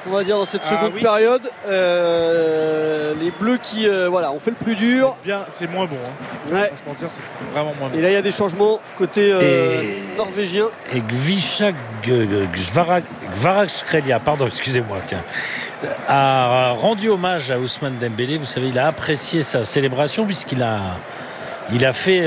on va dire, dans cette seconde période. Les Bleus qui ont fait le plus dur. C'est moins bon. Ouais. On va se mentir, c'est vraiment moins bon. Et là, il y a des changements côté norvégien. Et Gvisha Kvaratskhelia, pardon, excusez-moi, a rendu hommage à Ousmane Dembélé. Vous savez, il a apprécié sa célébration puisqu'il a fait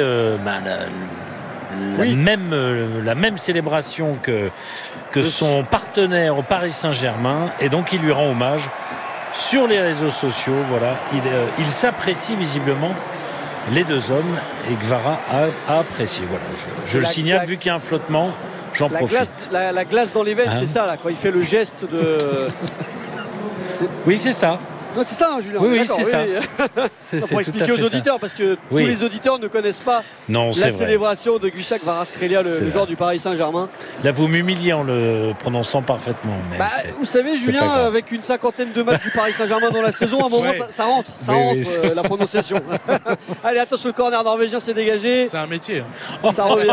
la même célébration que son partenaire au Paris Saint-Germain, et donc il lui rend hommage sur les réseaux sociaux. Voilà, il s'apprécie visiblement, les deux hommes, et Kvara a apprécié. Voilà, je le signale, vu qu'il y a un flottement, j'en profite. La glace dans les veines, c'est ça là, quand il fait le geste de. Oui, c'est ça. Non, c'est ça, Julien. Oui, c'est ça. Pour expliquer aux auditeurs, parce que tous les auditeurs ne connaissent pas la célébration de Gvisha Kvaratskhelia, le joueur du Paris Saint-Germain. Là, vous m'humiliez en le prononçant parfaitement. Mais vous savez, Julien, avec une cinquantaine de matchs du Paris Saint-Germain dans la saison, à un moment, ça rentre, la prononciation. Allez, attention, le corner norvégien s'est dégagé. C'est un métier. Ça revient.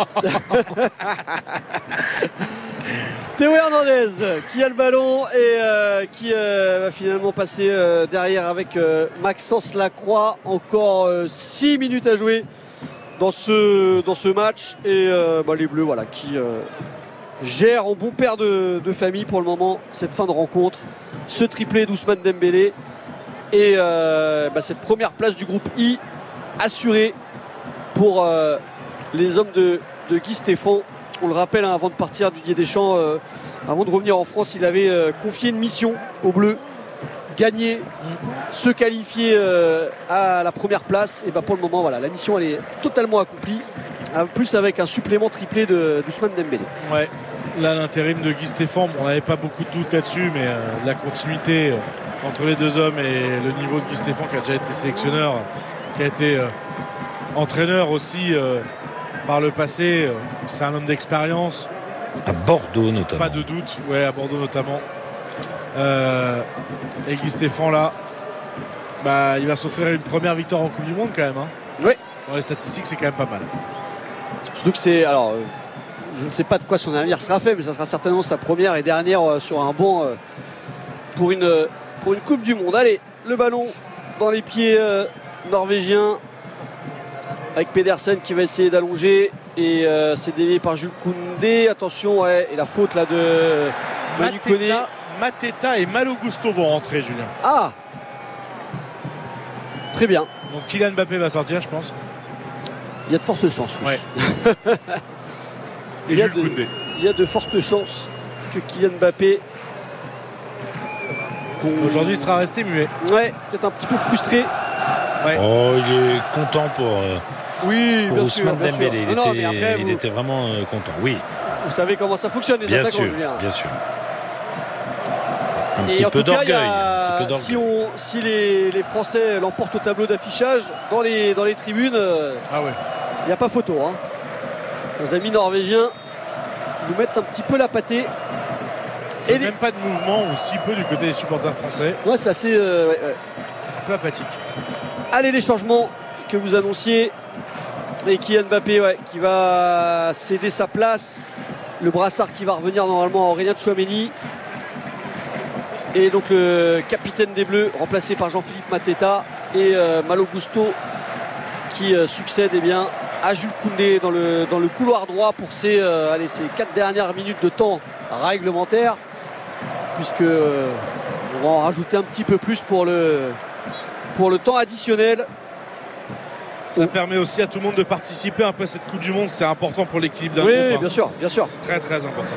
Théo Hernandez qui a le ballon et qui va finalement passer derrière avec Maxence Lacroix. Encore 6 minutes à jouer dans ce match. Et les Bleus qui gèrent en bon père de famille pour le moment cette fin de rencontre. Ce triplé d'Ousmane Dembélé. Et cette première place du groupe I assurée pour les hommes de Guy Stéphane. On le rappelle, avant de partir, Didier Deschamps, avant de revenir en France, il avait confié une mission aux Bleus, gagner, se qualifier à la première place. Et pour le moment, la mission elle est totalement accomplie, en plus avec un supplément triplé d'Ousmane Dembélé. Ouais, là l'intérim de Guy Stéphane, on n'avait pas beaucoup de doutes là-dessus, mais la continuité entre les deux hommes et le niveau de Guy Stéphane, qui a déjà été sélectionneur, qui a été entraîneur aussi par le passé, c'est un homme d'expérience. À Bordeaux notamment. Pas de doute, à Bordeaux notamment. Et Guy Stéphane là, il va s'offrir une première victoire en Coupe du Monde quand même. Oui. Dans les statistiques, c'est quand même pas mal. Surtout que je ne sais pas de quoi son avenir sera fait, mais ça sera certainement sa première et dernière sur un banc pour une Coupe du Monde. Allez, le ballon dans les pieds norvégiens, avec Pedersen qui va essayer d'allonger, et c'est dévié par Jules Koundé. Attention, et la faute là de Manu Koné. Mateta et Malo Gusto vont rentrer, Julien. Ah, très bien. Donc Kylian Mbappé va sortir, je pense. Il y a de fortes chances. Oui. Ouais. Et Jules Koundé. Il y a de fortes chances que Kylian Mbappé aujourd'hui sera resté muet. Ouais, peut-être un petit peu frustré. Ouais. Oh, il est content pour Ousmane Ousmane Dembélé. Il était vraiment content. Oui. Vous savez comment ça fonctionne, les attaquants, Julien. Bien sûr. Un et petit en peu tout cas, d'orgueil. Si les Français l'emportent au tableau d'affichage, dans les tribunes, il n'y a pas photo. Nos amis norvégiens nous mettent un petit peu la pâtée. Et même pas de mouvement, ou si peu, du côté des supporters français. Ouais, c'est assez un peu apathique. Allez, les changements que vous annonciez. Et Kylian Mbappé qui va céder sa place. Le brassard qui va revenir normalement à Aurélien Tchouaméni. Et donc le capitaine des Bleus, remplacé par Jean-Philippe Mateta. Et Malo Gusto qui succède à Jules Koundé dans le couloir droit pour ces 4 dernières minutes de temps réglementaire. Puisque on va en rajouter un petit peu plus pour le temps additionnel. Ça permet aussi à tout le monde de participer un peu à cette Coupe du Monde. C'est important pour l'équilibre d'un groupe. Oui, bien sûr. Très très important.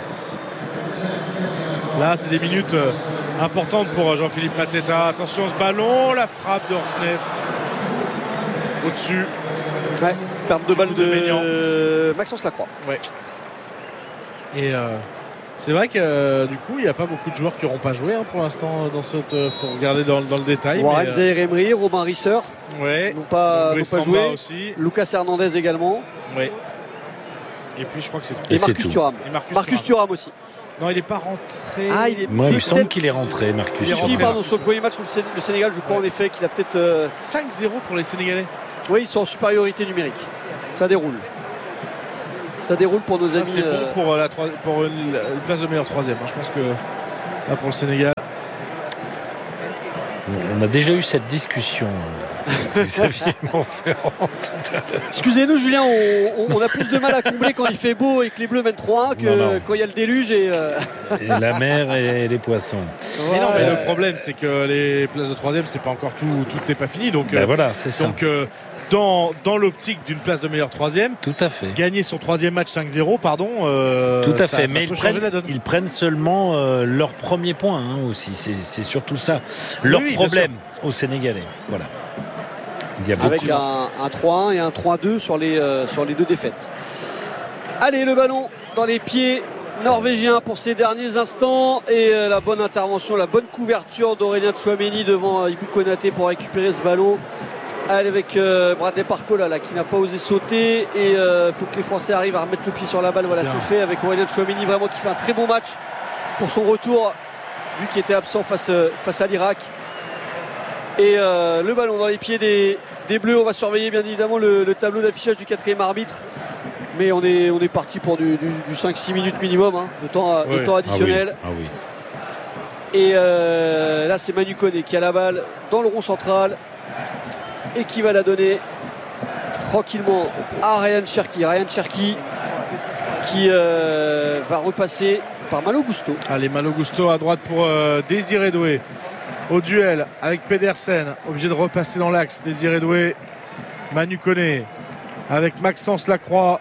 Là, c'est des minutes importantes pour Jean-Philippe Mateta. Attention, ce ballon, la frappe de Horsness au-dessus. Ouais, perte de balle de Maxence Lacroix. Ouais. Et c'est vrai que du coup, il n'y a pas beaucoup de joueurs qui n'auront pas joué pour l'instant dans cette. Faut regarder dans le détail. Warren Zaïre-Emery, Robin Risser n'ont pas joué. Aussi. Lucas Hernandez également. Oui. Et puis je crois que c'est tout. Et Marcus Thuram. Marcus Thuram aussi. Non, il n'est pas rentré. Moi, il me semble qu'il est rentré, Marcus. Pardon, sur le premier match contre le Sénégal, je crois en effet qu'il a peut-être 5-0 pour les Sénégalais. Oui, ils sont en supériorité numérique. Ça déroule. Pour nos amis. C'est bon pour une place de meilleur troisième. Je pense que là, pour le Sénégal. On a déjà eu cette discussion. Xavier Montferrand, tout à l'heure. Excusez-nous Julien, on a plus de mal à combler quand il fait beau et que les Bleus mènent 3-1 que quand il y a le déluge et la mer et les poissons. Mais non, mais le problème c'est que les places de 3e, c'est pas encore tout n'est pas fini. Donc voilà, c'est ça. Donc dans l'optique d'une place de meilleur 3e, tout à fait. Gagner son 3e match 5-0, tout à fait. Mais ils prennent seulement leur premier point aussi. C'est surtout ça. Leur problème aux Sénégalais. Voilà. Avec un 3-1 et un 3-2 sur les deux défaites. Allez, le ballon dans les pieds norvégiens pour ces derniers instants et la bonne intervention, la bonne couverture d'Aurélien Tchouaméni devant Ibou Konaté pour récupérer ce ballon. Allez, avec Bradley Barcola là, qui n'a pas osé sauter et il faut que les Français arrivent à remettre le pied sur la balle. Voilà, c'est fait avec Aurélien Tchouaméni vraiment qui fait un très bon match pour son retour, lui qui était absent face à l'Irak. Et le ballon dans les pieds des Bleus. On va surveiller bien évidemment le tableau d'affichage du 4e arbitre, mais on est parti pour du 5-6 minutes minimum de temps additionnel. Ah oui. Et là c'est Manu Koné qui a la balle dans le rond central et qui va la donner tranquillement à Ryan Cherki qui va repasser par Malo Gusto. Allez, Malo Gusto à droite pour Désiré Doué. Au duel avec Pedersen, obligé de repasser dans l'axe. Désiré Doué, Manu Koné avec Maxence Lacroix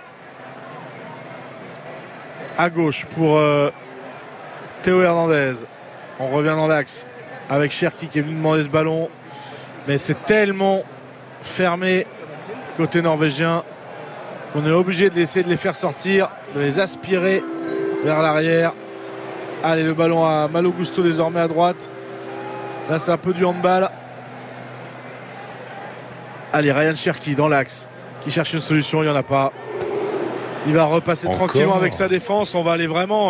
à gauche pour Théo Hernandez. On revient dans l'axe avec Cherki qui est venu demander ce ballon, mais c'est tellement fermé côté norvégien qu'on est obligé d'essayer de les faire sortir, de les aspirer vers l'arrière. Allez, le ballon à Malo Gusto désormais à droite. Là c'est un peu du handball. Allez, Ryan Cherki dans l'axe qui cherche une solution, il n'y en a pas. Il va repasser tranquillement avec sa défense. On va aller vraiment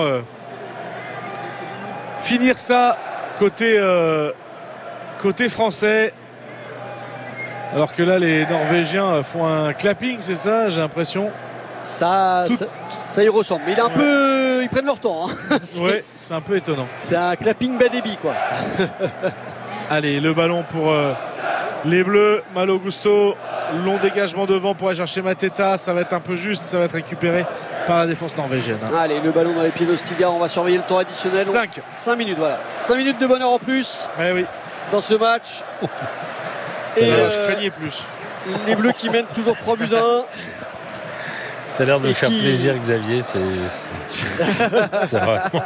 finir ça côté français. Alors que là les Norvégiens font un clapping, c'est ça, j'ai l'impression. Ça y ressemble, mais ils prennent leur temps. Ouais, c'est un peu étonnant. C'est un clapping bas débit quoi. Allez, le ballon pour les Bleus. Malo Gusto, long dégagement devant pour aller chercher Mateta. Ça va être un peu juste, ça va être récupéré par la défense norvégienne. Allez, le ballon dans les pieds d'Ostiga. On va surveiller le temps additionnel. 5 minutes, voilà. 5 minutes de bonheur en plus dans ce match. Et je craignais plus. Les Bleus qui mènent toujours 3-1. Ça a l'air de faire plaisir, Xavier. C'est vraiment.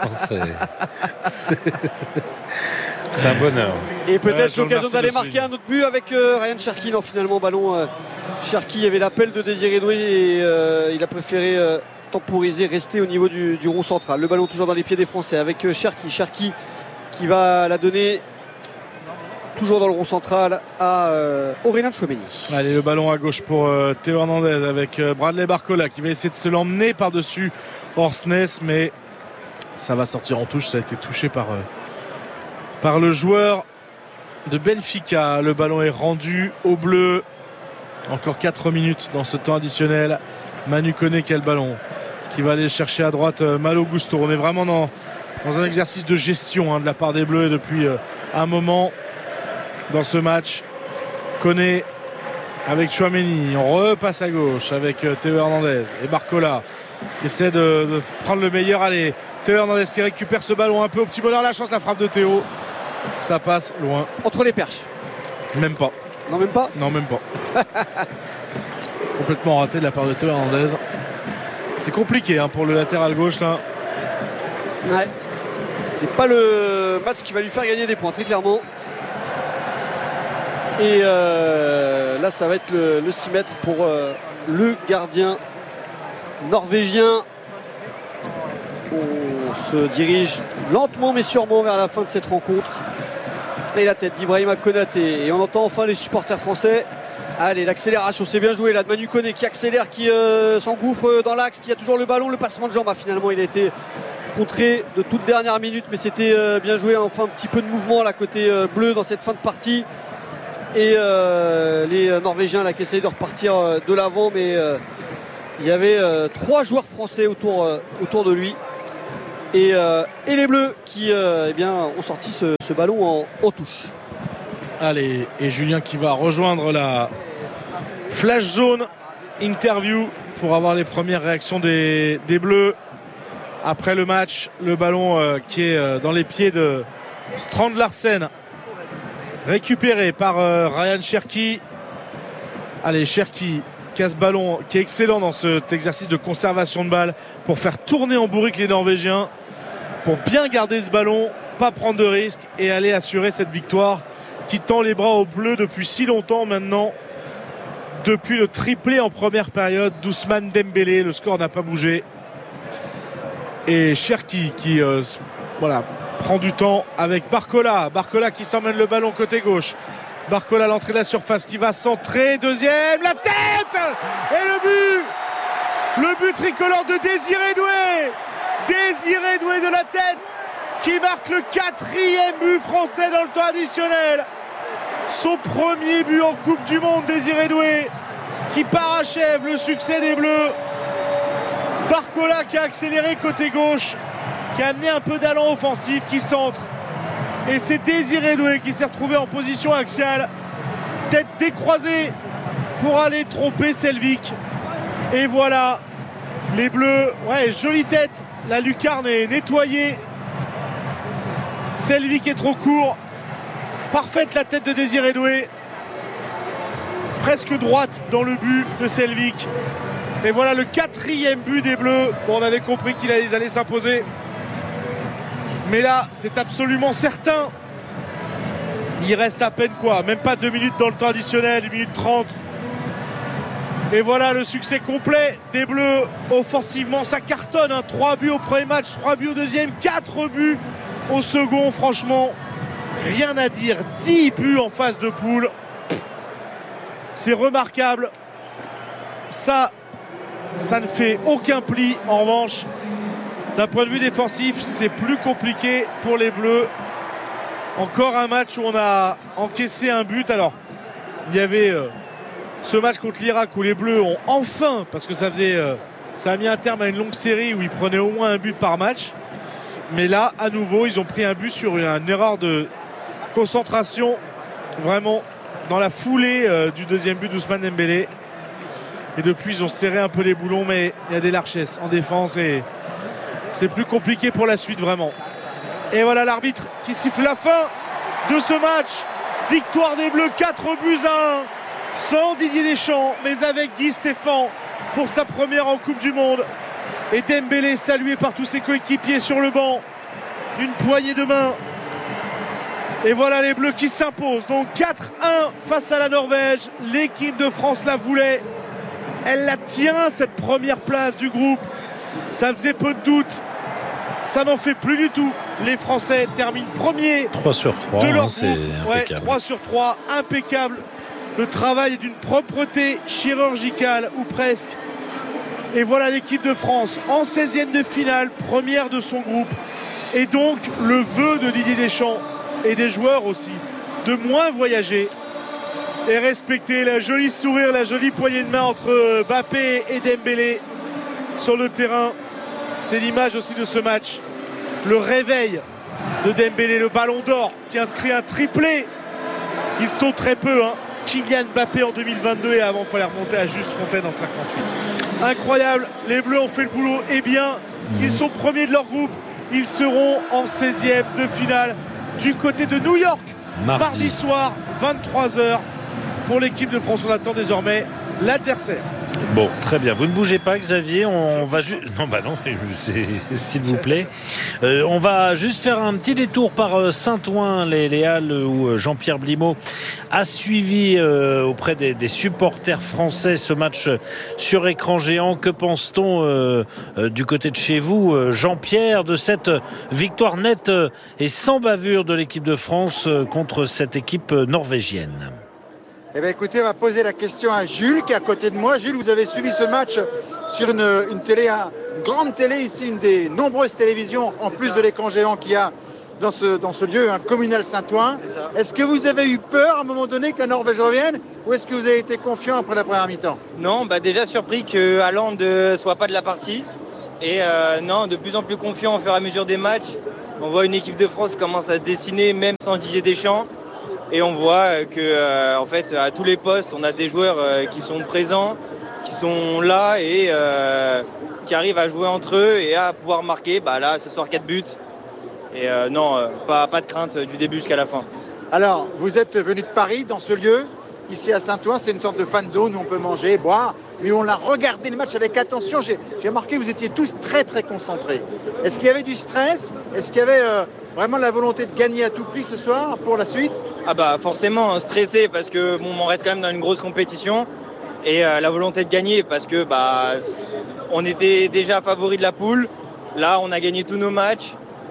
C'est un bonheur. Et peut-être l'occasion d'aller marquer un autre but avec Ryan Cherki. Non, finalement, ballon. Cherki, il y avait l'appel de Désiré Doué et il a préféré temporiser, rester au niveau du rond central. Le ballon toujours dans les pieds des Français avec Cherki. Cherki qui va la donner toujours dans le rond central à Aurélien Tchouaméni. Allez, le ballon à gauche pour Théo Hernandez avec Bradley Barcola qui va essayer de se l'emmener par-dessus Orsnes, mais ça va sortir en touche. Ça a été touché par le joueur de Benfica. Le ballon est rendu au bleu. Encore 4 minutes dans ce temps additionnel. Manu Koné qui a le ballon, qui va aller chercher à droite Malo Gusto. On est vraiment dans un exercice de gestion de la part des Bleus depuis un moment dans ce match. Koné avec Tchouaméni, on repasse à gauche avec Théo Hernandez et Barcola qui essaie de prendre le meilleur. Allez, Théo Hernandez qui récupère ce ballon un peu au petit bonheur, la chance, la frappe de Théo, ça passe loin. Entre les perches. Même pas. Non, même pas. Non, même pas. Complètement raté de la part de Théo Hernandez. C'est compliqué pour le latéral gauche là. Ouais. C'est pas le match qui va lui faire gagner des points, très clairement. Et là ça va être le 6 mètres pour le gardien norvégien. On se dirige lentement mais sûrement vers la fin de cette rencontre. Et la tête d'Ibrahima Konaté. Et on entend enfin les supporters français. Allez, l'accélération, c'est bien joué là de Manu Koné qui accélère, qui s'engouffre dans l'axe, qui a toujours le ballon, le passement de jambes. Finalement il a été contré de toute dernière minute, mais c'était bien joué. Enfin un petit peu de mouvement là côté bleu dans cette fin de partie. Et les Norvégiens là qui essayent de repartir de l'avant, mais il y avait 3 joueurs français autour de lui. Et les Bleus qui ont sorti ce ballon en touche. Allez, et Julien qui va rejoindre la Flash Zone interview pour avoir les premières réactions des Bleus après le match. Le ballon qui est dans les pieds de Strand Larsen, récupéré par Ryan Cherki. Allez, Cherki qui a ce ballon qui est excellent dans cet exercice de conservation de balle pour faire tourner en bourrique les Norvégiens, pour bien garder ce ballon, pas prendre de risques et aller assurer cette victoire qui tend les bras aux Bleus depuis si longtemps maintenant, depuis le triplé en première période d'Ousmane Dembélé. Le score n'a pas bougé et Cherki qui voilà, prend du temps avec Barcola qui s'emmène le ballon côté gauche. Barcola à l'entrée de la surface qui va centrer, deuxième, la tête et le but tricolore de Désiré Doué de la tête qui marque le 4e but français dans le temps additionnel. Son premier but en Coupe du Monde, Désiré Doué, qui parachève le succès des Bleus. Barcola qui a accéléré côté gauche, qui a amené un peu d'allant offensif, qui centre. Et c'est Désiré Doué qui s'est retrouvé en position axiale, tête décroisée pour aller tromper Selvic. Et voilà, les Bleus, ouais, jolie tête, la lucarne est nettoyée. Selvic est trop court. Parfaite la tête de Désiré Doué, presque droite dans le but de Selvic. Et voilà le 4e but des Bleus. Bon, on avait compris qu'ils allaient s'imposer, mais là c'est absolument certain. Il reste à peine même pas 2 minutes dans le temps additionnel, 1 minute 30. Et voilà le succès complet des Bleus. Offensivement ça cartonne, 3 buts au premier match, 3 buts au deuxième, 4 buts au second. Franchement, rien à dire, 10 buts en phase de poule. C'est remarquable. Ça ne fait aucun pli. En revanche, d'un point de vue défensif, c'est plus compliqué pour les Bleus. Encore un match où on a encaissé un but. Alors, il y avait ce match contre l'Irak où les Bleus ont enfin, parce que ça a mis un terme à une longue série où ils prenaient au moins un but par match. Mais là, à nouveau, ils ont pris un but sur une erreur de concentration, vraiment dans la foulée du deuxième but d'Ousmane Dembélé. Et depuis, ils ont serré un peu les boulons, mais il y a des largesses en défense et c'est plus compliqué pour la suite, vraiment. Et voilà l'arbitre qui siffle la fin de ce match. Victoire des Bleus, 4 buts à 1, sans Didier Deschamps, mais avec Guy Stéphane pour sa première en Coupe du Monde. Et Dembélé salué par tous ses coéquipiers sur le banc. Une poignée de main. Et voilà les Bleus qui s'imposent. Donc 4-1 face à la Norvège. L'équipe de France la voulait. Elle la tient, cette première place du groupe. Ça faisait peu de doute. Ça n'en fait plus du tout. Les Français terminent premiers 3 sur 3, de leur c'est groupe. impeccable. 3 sur 3, impeccable. Le travail est d'une propreté chirurgicale, ou presque. Et voilà l'équipe de France en 16e de finale, première de son groupe. Et donc le vœu de Didier Deschamps et des joueurs aussi de moins voyager et respecter la jolie sourire, la jolie poignée de main entre Mbappé et Dembélé sur le terrain. C'est l'image aussi de ce match. Le réveil de Dembélé, le ballon d'or qui inscrit un triplé. Ils sont très peu, Kylian Mbappé en 2022 et avant il fallait remonter à Juste Fontaine en 58. Incroyable, les Bleus ont fait le boulot et bien, ils sont premiers de leur groupe. Ils seront en 16e de finale du côté de New York mardi soir 23h pour l'équipe de France. On attend désormais l'adversaire. Bon, très bien. Vous ne bougez pas, Xavier. On va juste... Non, s'il vous plaît. On va juste faire un petit détour par Saint-Ouen, les Halles, où Jean-Pierre Blimaud a suivi auprès des supporters français ce match sur écran géant. Que pense-t-on du côté de chez vous, Jean-Pierre, de cette victoire nette et sans bavure de l'équipe de France contre cette équipe norvégienne? Eh bien, écoutez, on va poser la question à Jules qui est à côté de moi. Jules, vous avez suivi ce match sur une télé, une grande télé ici, une des nombreuses télévisions en plus de l'écran géant qu'il y a dans ce lieu, un communal Saint-Ouen. Est-ce que vous avez eu peur à un moment donné que la Norvège revienne ou est-ce que vous avez été confiant après la première mi-temps? Non, déjà surpris que Haaland ne soit pas de la partie. Et non, de plus en plus confiant au fur et à mesure des matchs. On voit une équipe de France qui commence à se dessiner, même sans Didier Deschamps. Et on voit que en fait, à tous les postes, on a des joueurs qui sont présents, qui sont là et qui arrivent à jouer entre eux et à pouvoir marquer. Là, ce soir, 4 buts. Et pas de crainte du début jusqu'à la fin. Alors, vous êtes venu de Paris, dans ce lieu, ici à Saint-Ouen, c'est une sorte de fan zone où on peut manger, boire, mais on a regardé le match avec attention. J'ai remarqué que vous étiez tous très très concentrés. Est-ce qu'il y avait du stress? Est-ce qu'il y avait vraiment la volonté de gagner à tout prix ce soir pour la suite? Forcément, stressé parce que on reste quand même dans une grosse compétition. Et la volonté de gagner parce que on était déjà favori de la poule. Là, on a gagné tous nos matchs.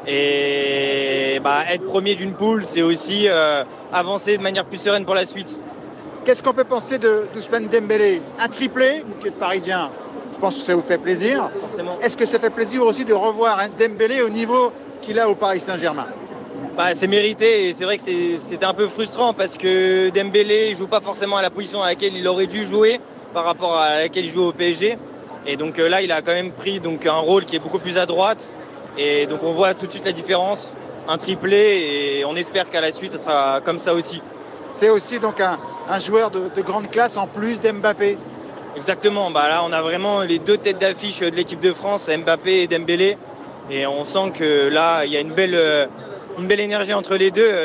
Et être premier d'une poule, c'est aussi avancer de manière plus sereine pour la suite. Qu'est-ce qu'on peut penser d'Ousmane Dembélé? Un triplé, vous qui êtes parisien, je pense que ça vous fait plaisir. Forcément. Est-ce que ça fait plaisir aussi de revoir un Dembélé au niveau qu'il a au Paris Saint-Germain? C'est mérité et c'est vrai que c'était un peu frustrant parce que Dembélé ne joue pas forcément à la position à laquelle il aurait dû jouer par rapport à laquelle il joue au PSG. Et donc là, il a quand même pris un rôle qui est beaucoup plus à droite. Et donc on voit tout de suite la différence, un triplé, et on espère qu'à la suite, ça sera comme ça aussi. C'est aussi donc un joueur de grande classe en plus d'Mbappé. Exactement, là on a vraiment les deux têtes d'affiche de l'équipe de France, Mbappé et Dembélé. Et on sent que là, il y a une belle énergie entre les deux.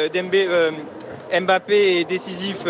Mbappé est décisif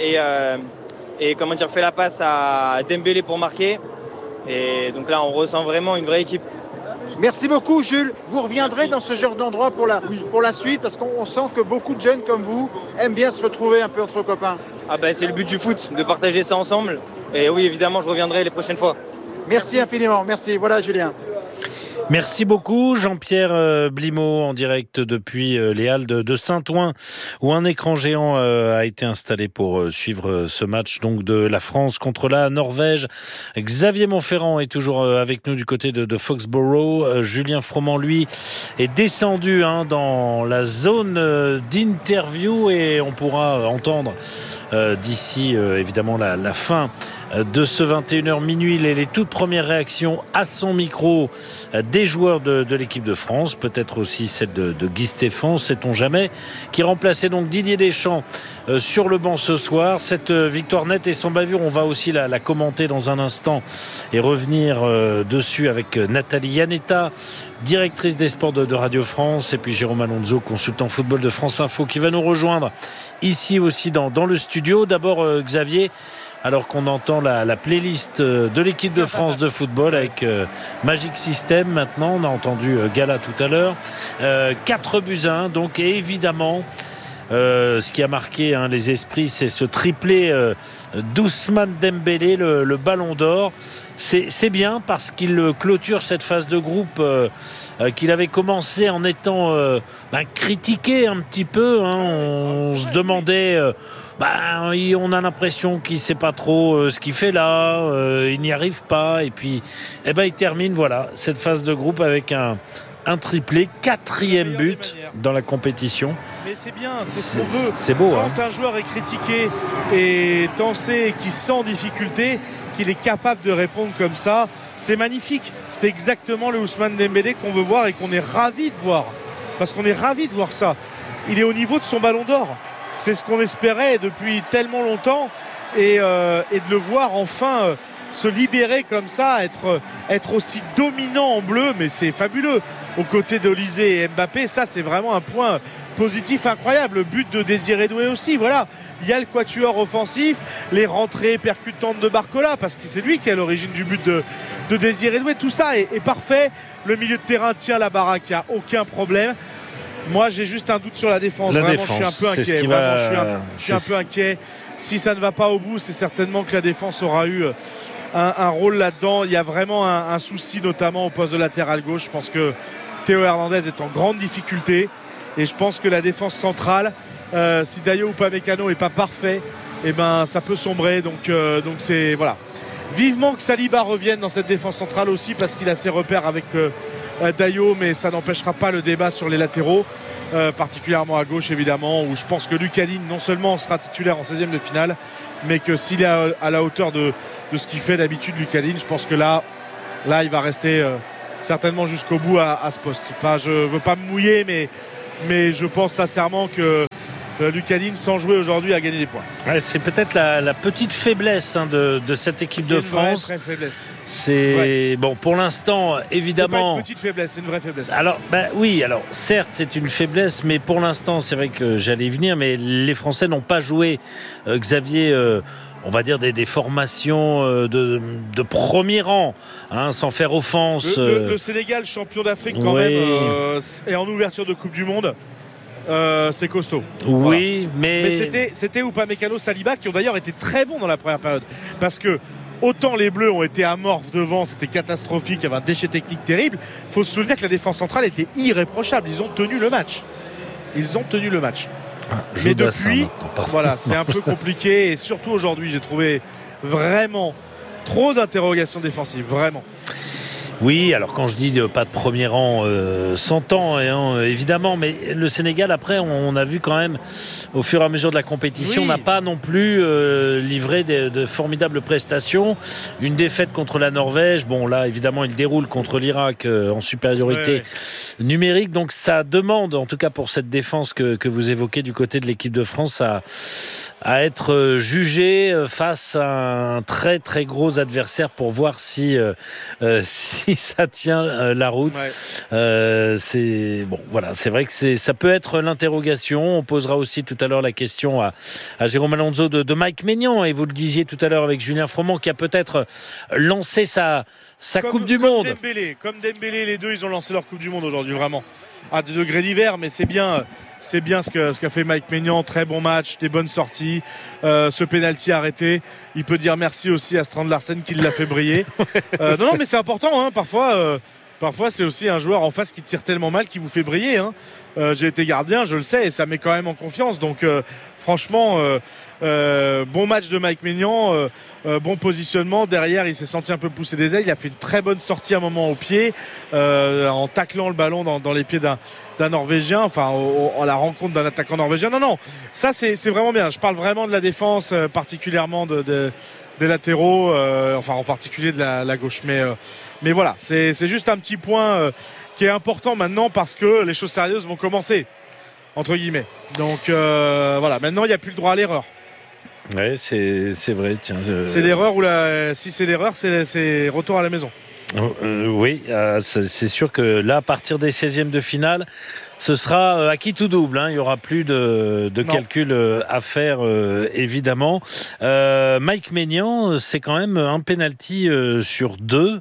et fait la passe à Dembélé pour marquer. Et donc là, on ressent vraiment une vraie équipe. Merci beaucoup Jules. Vous reviendrez dans ce genre d'endroit pour la suite parce qu'on sent que beaucoup de jeunes comme vous aiment bien se retrouver un peu entre copains. C'est le but du foot, de partager ça ensemble. Et oui, évidemment, je reviendrai les prochaines fois. Merci infiniment. Merci. Voilà Julien. Merci beaucoup Jean-Pierre Blimaud en direct depuis les Halles de Saint-Ouen où un écran géant a été installé pour suivre ce match donc de la France contre la Norvège. Xavier Montferrand est toujours avec nous du côté de Foxborough. Julien Froment lui est descendu dans la zone d'interview et on pourra entendre d'ici évidemment la fin de ce 21h minuit, les toutes premières réactions à son micro des joueurs de l'équipe de France, peut-être aussi celle de Guy Stéphane, sait-on jamais, qui remplaçait donc Didier Deschamps sur le banc ce soir. Cette victoire nette et sans bavure, on va aussi la commenter dans un instant et revenir dessus avec Nathalie Yanetta, directrice des sports de Radio France, et puis Jérôme Alonso, consultant football de France Info, qui va nous rejoindre ici aussi dans le studio. D'abord Xavier, alors qu'on entend la playlist de l'équipe de France de football avec Magic System maintenant, on a entendu Gala tout à l'heure, 4-1, donc, et évidemment ce qui a marqué les esprits, c'est ce triplé d'Ousmane Dembélé, le ballon d'or. C'est bien parce qu'il clôture cette phase de groupe qu'il avait commencé en étant critiqué un petit peu, on se demandait on a l'impression qu'il ne sait pas trop ce qu'il fait là, il n'y arrive pas, et puis il termine cette phase de groupe avec un triplé, 4e but dans la compétition. Mais c'est bien, c'est ce qu'on veut. C'est beau. Quand un joueur est critiqué et tensé et qui sent en difficulté, qu'il est capable de répondre comme ça, c'est magnifique. C'est exactement le Ousmane Dembélé qu'on veut voir et qu'on est ravis de voir. Parce qu'on est ravis de voir ça. Il est au niveau de son ballon d'or. C'est ce qu'on espérait depuis tellement longtemps et de le voir enfin se libérer comme ça, être aussi dominant en bleu, mais c'est fabuleux. Aux côtés d'Olysée et Mbappé, ça c'est vraiment un point positif incroyable. Le but de Désiré Doué aussi, voilà. Il y a le quatuor offensif, les rentrées percutantes de Barcola, parce que c'est lui qui est à l'origine du but de Désiré Doué. Tout ça est parfait. Le milieu de terrain tient la baraque, il n'y a aucun problème. Moi, j'ai juste un doute sur la défense. Vraiment, je suis un peu inquiet. Je suis un peu inquiet. Si ça ne va pas au bout, c'est certainement que la défense aura eu un rôle là-dedans. Il y a vraiment un souci, notamment au poste de latéral gauche. Je pense que Théo Hernandez est en grande difficulté. Et je pense que la défense centrale, si Dayo Upamecano n'est pas parfait, ça peut sombrer. Donc c'est voilà. Vivement que Saliba revienne dans cette défense centrale aussi, parce qu'il a ses repères avec Dayo, mais ça n'empêchera pas le débat sur les latéraux, particulièrement à gauche évidemment, où je pense que Lucadine non seulement sera titulaire en 16e de finale, mais que s'il est à la hauteur de ce qu'il fait d'habitude, Lucadine, je pense que là il va rester certainement jusqu'au bout à ce poste. Enfin, je veux pas me mouiller, mais je pense sincèrement que Lucadine, sans jouer aujourd'hui, a gagné des points. Ouais, c'est peut-être la petite faiblesse de cette équipe de France. C'est une vraie faiblesse. C'est bon pour l'instant, évidemment. C'est pas une petite faiblesse, c'est une vraie faiblesse. Alors, oui, alors certes, c'est une faiblesse, mais pour l'instant, c'est vrai que j'allais y venir, mais les Français n'ont pas joué, Xavier. On va dire des formations de premier rang, sans faire offense. Le Sénégal, champion d'Afrique quand même, et en ouverture de Coupe du Monde, c'est costaud. Oui, voilà. Mais c'était Upamecano, Saliba qui ont d'ailleurs été très bons dans la première période. Parce que autant les Bleus ont été amorphes devant, c'était catastrophique, il y avait un déchet technique terrible. Il faut se souvenir que la défense centrale était irréprochable. Ils ont tenu le match. Mais depuis, voilà, c'est un peu compliqué et surtout aujourd'hui, j'ai trouvé vraiment trop d'interrogations défensives, vraiment. Oui, alors quand je dis pas de premier rang, s'entend évidemment, mais le Sénégal après, on a vu quand même au fur et à mesure de la compétition, n'a pas non plus livré de formidables prestations. Une défaite contre la Norvège, bon là évidemment il déroule contre l'Irak en supériorité numérique, donc ça demande en tout cas pour cette défense que vous évoquez du côté de l'équipe de France à être jugé face à un très très gros adversaire pour voir si ça tient la route. C'est bon, voilà, c'est vrai que ça peut être l'interrogation. On posera aussi tout à l'heure la question à Jérôme Alonso de Mike Maignan, et vous le disiez tout à l'heure avec Julien Froment qui a peut-être lancé sa Coupe du Monde. Comme Dembélé, les deux ils ont lancé leur Coupe du Monde aujourd'hui, vraiment à des degrés divers, mais c'est bien ce qu'a fait Mike Maignan. Très bon match, des bonnes sorties, ce pénalty arrêté. Il peut dire merci aussi à Strand Larsen qui l'a fait briller. Non, mais c'est important, parfois c'est aussi un joueur en face qui tire tellement mal qui vous fait briller. J'ai été gardien, je le sais, et ça met quand même en confiance. Donc franchement, bon match de Mike Maignan, bon positionnement. Derrière, il s'est senti un peu pousser des ailes. Il a fait une très bonne sortie à un moment au pied, en taclant le ballon dans les pieds d'un Norvégien, enfin à la rencontre d'un attaquant norvégien. Non, ça c'est vraiment bien. Je parle vraiment de la défense, particulièrement des latéraux, en particulier de la gauche. Mais voilà, c'est juste un petit point qui est important maintenant parce que les choses sérieuses vont commencer, entre guillemets. Donc voilà, maintenant il n'y a plus le droit à l'erreur. Ouais, c'est vrai. Tiens, c'est l'erreur si c'est l'erreur, c'est retour à la maison. Oui, c'est sûr que là, à partir des 16e de finale, ce sera acquis tout double. Il n'y aura plus de calcul à faire, évidemment. Mike Maignan, c'est quand même un penalty sur 2.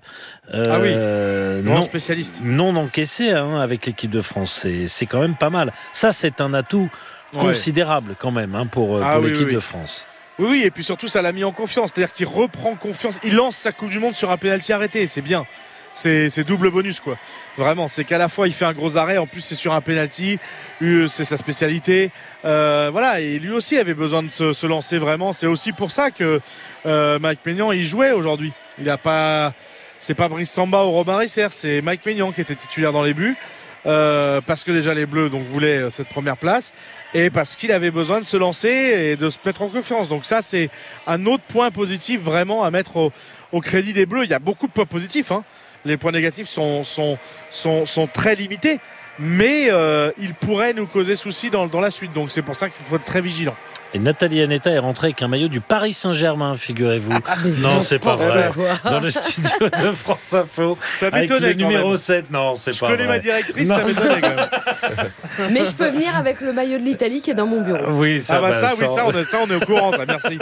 Grand spécialiste. Non encaissé avec l'équipe de France. C'est quand même pas mal. Ça, c'est un atout considérable quand même pour l'équipe de France. Oui, et puis surtout, ça l'a mis en confiance. C'est-à-dire qu'il reprend confiance. Il lance sa Coupe du Monde sur un pénalty arrêté. C'est bien. C'est double bonus, quoi. Vraiment, c'est qu'à la fois, il fait un gros arrêt. En plus, c'est sur un pénalty. C'est sa spécialité. Voilà. Et lui aussi avait besoin de se lancer vraiment. C'est aussi pour ça que Mike Maignan, il jouait aujourd'hui. C'est pas Brice Samba ou Robin Risser. C'est Mike Maignan qui était titulaire dans les buts. Parce que déjà les Bleus voulaient cette première place et parce qu'il avait besoin de se lancer et de se mettre en confiance. Donc ça, c'est un autre point positif vraiment à mettre au crédit des Bleus. Il y a beaucoup de points positifs. Les points négatifs sont très limités, mais ils pourraient nous causer souci dans la suite. Donc c'est pour ça qu'il faut être très vigilant. Et Nathalie Aneta est rentrée avec un maillot du Paris Saint-Germain, figurez-vous. Non, c'est pas vrai. Dans le studio de France Info. Ça m'étonnait. Avec le numéro 7. Non, c'est pas vrai. Je connais ma directrice, ça m'étonnait quand même. Mais je peux venir avec le maillot de l'Italie qui est dans mon bureau. Oui, ça, on est au courant, ça, merci.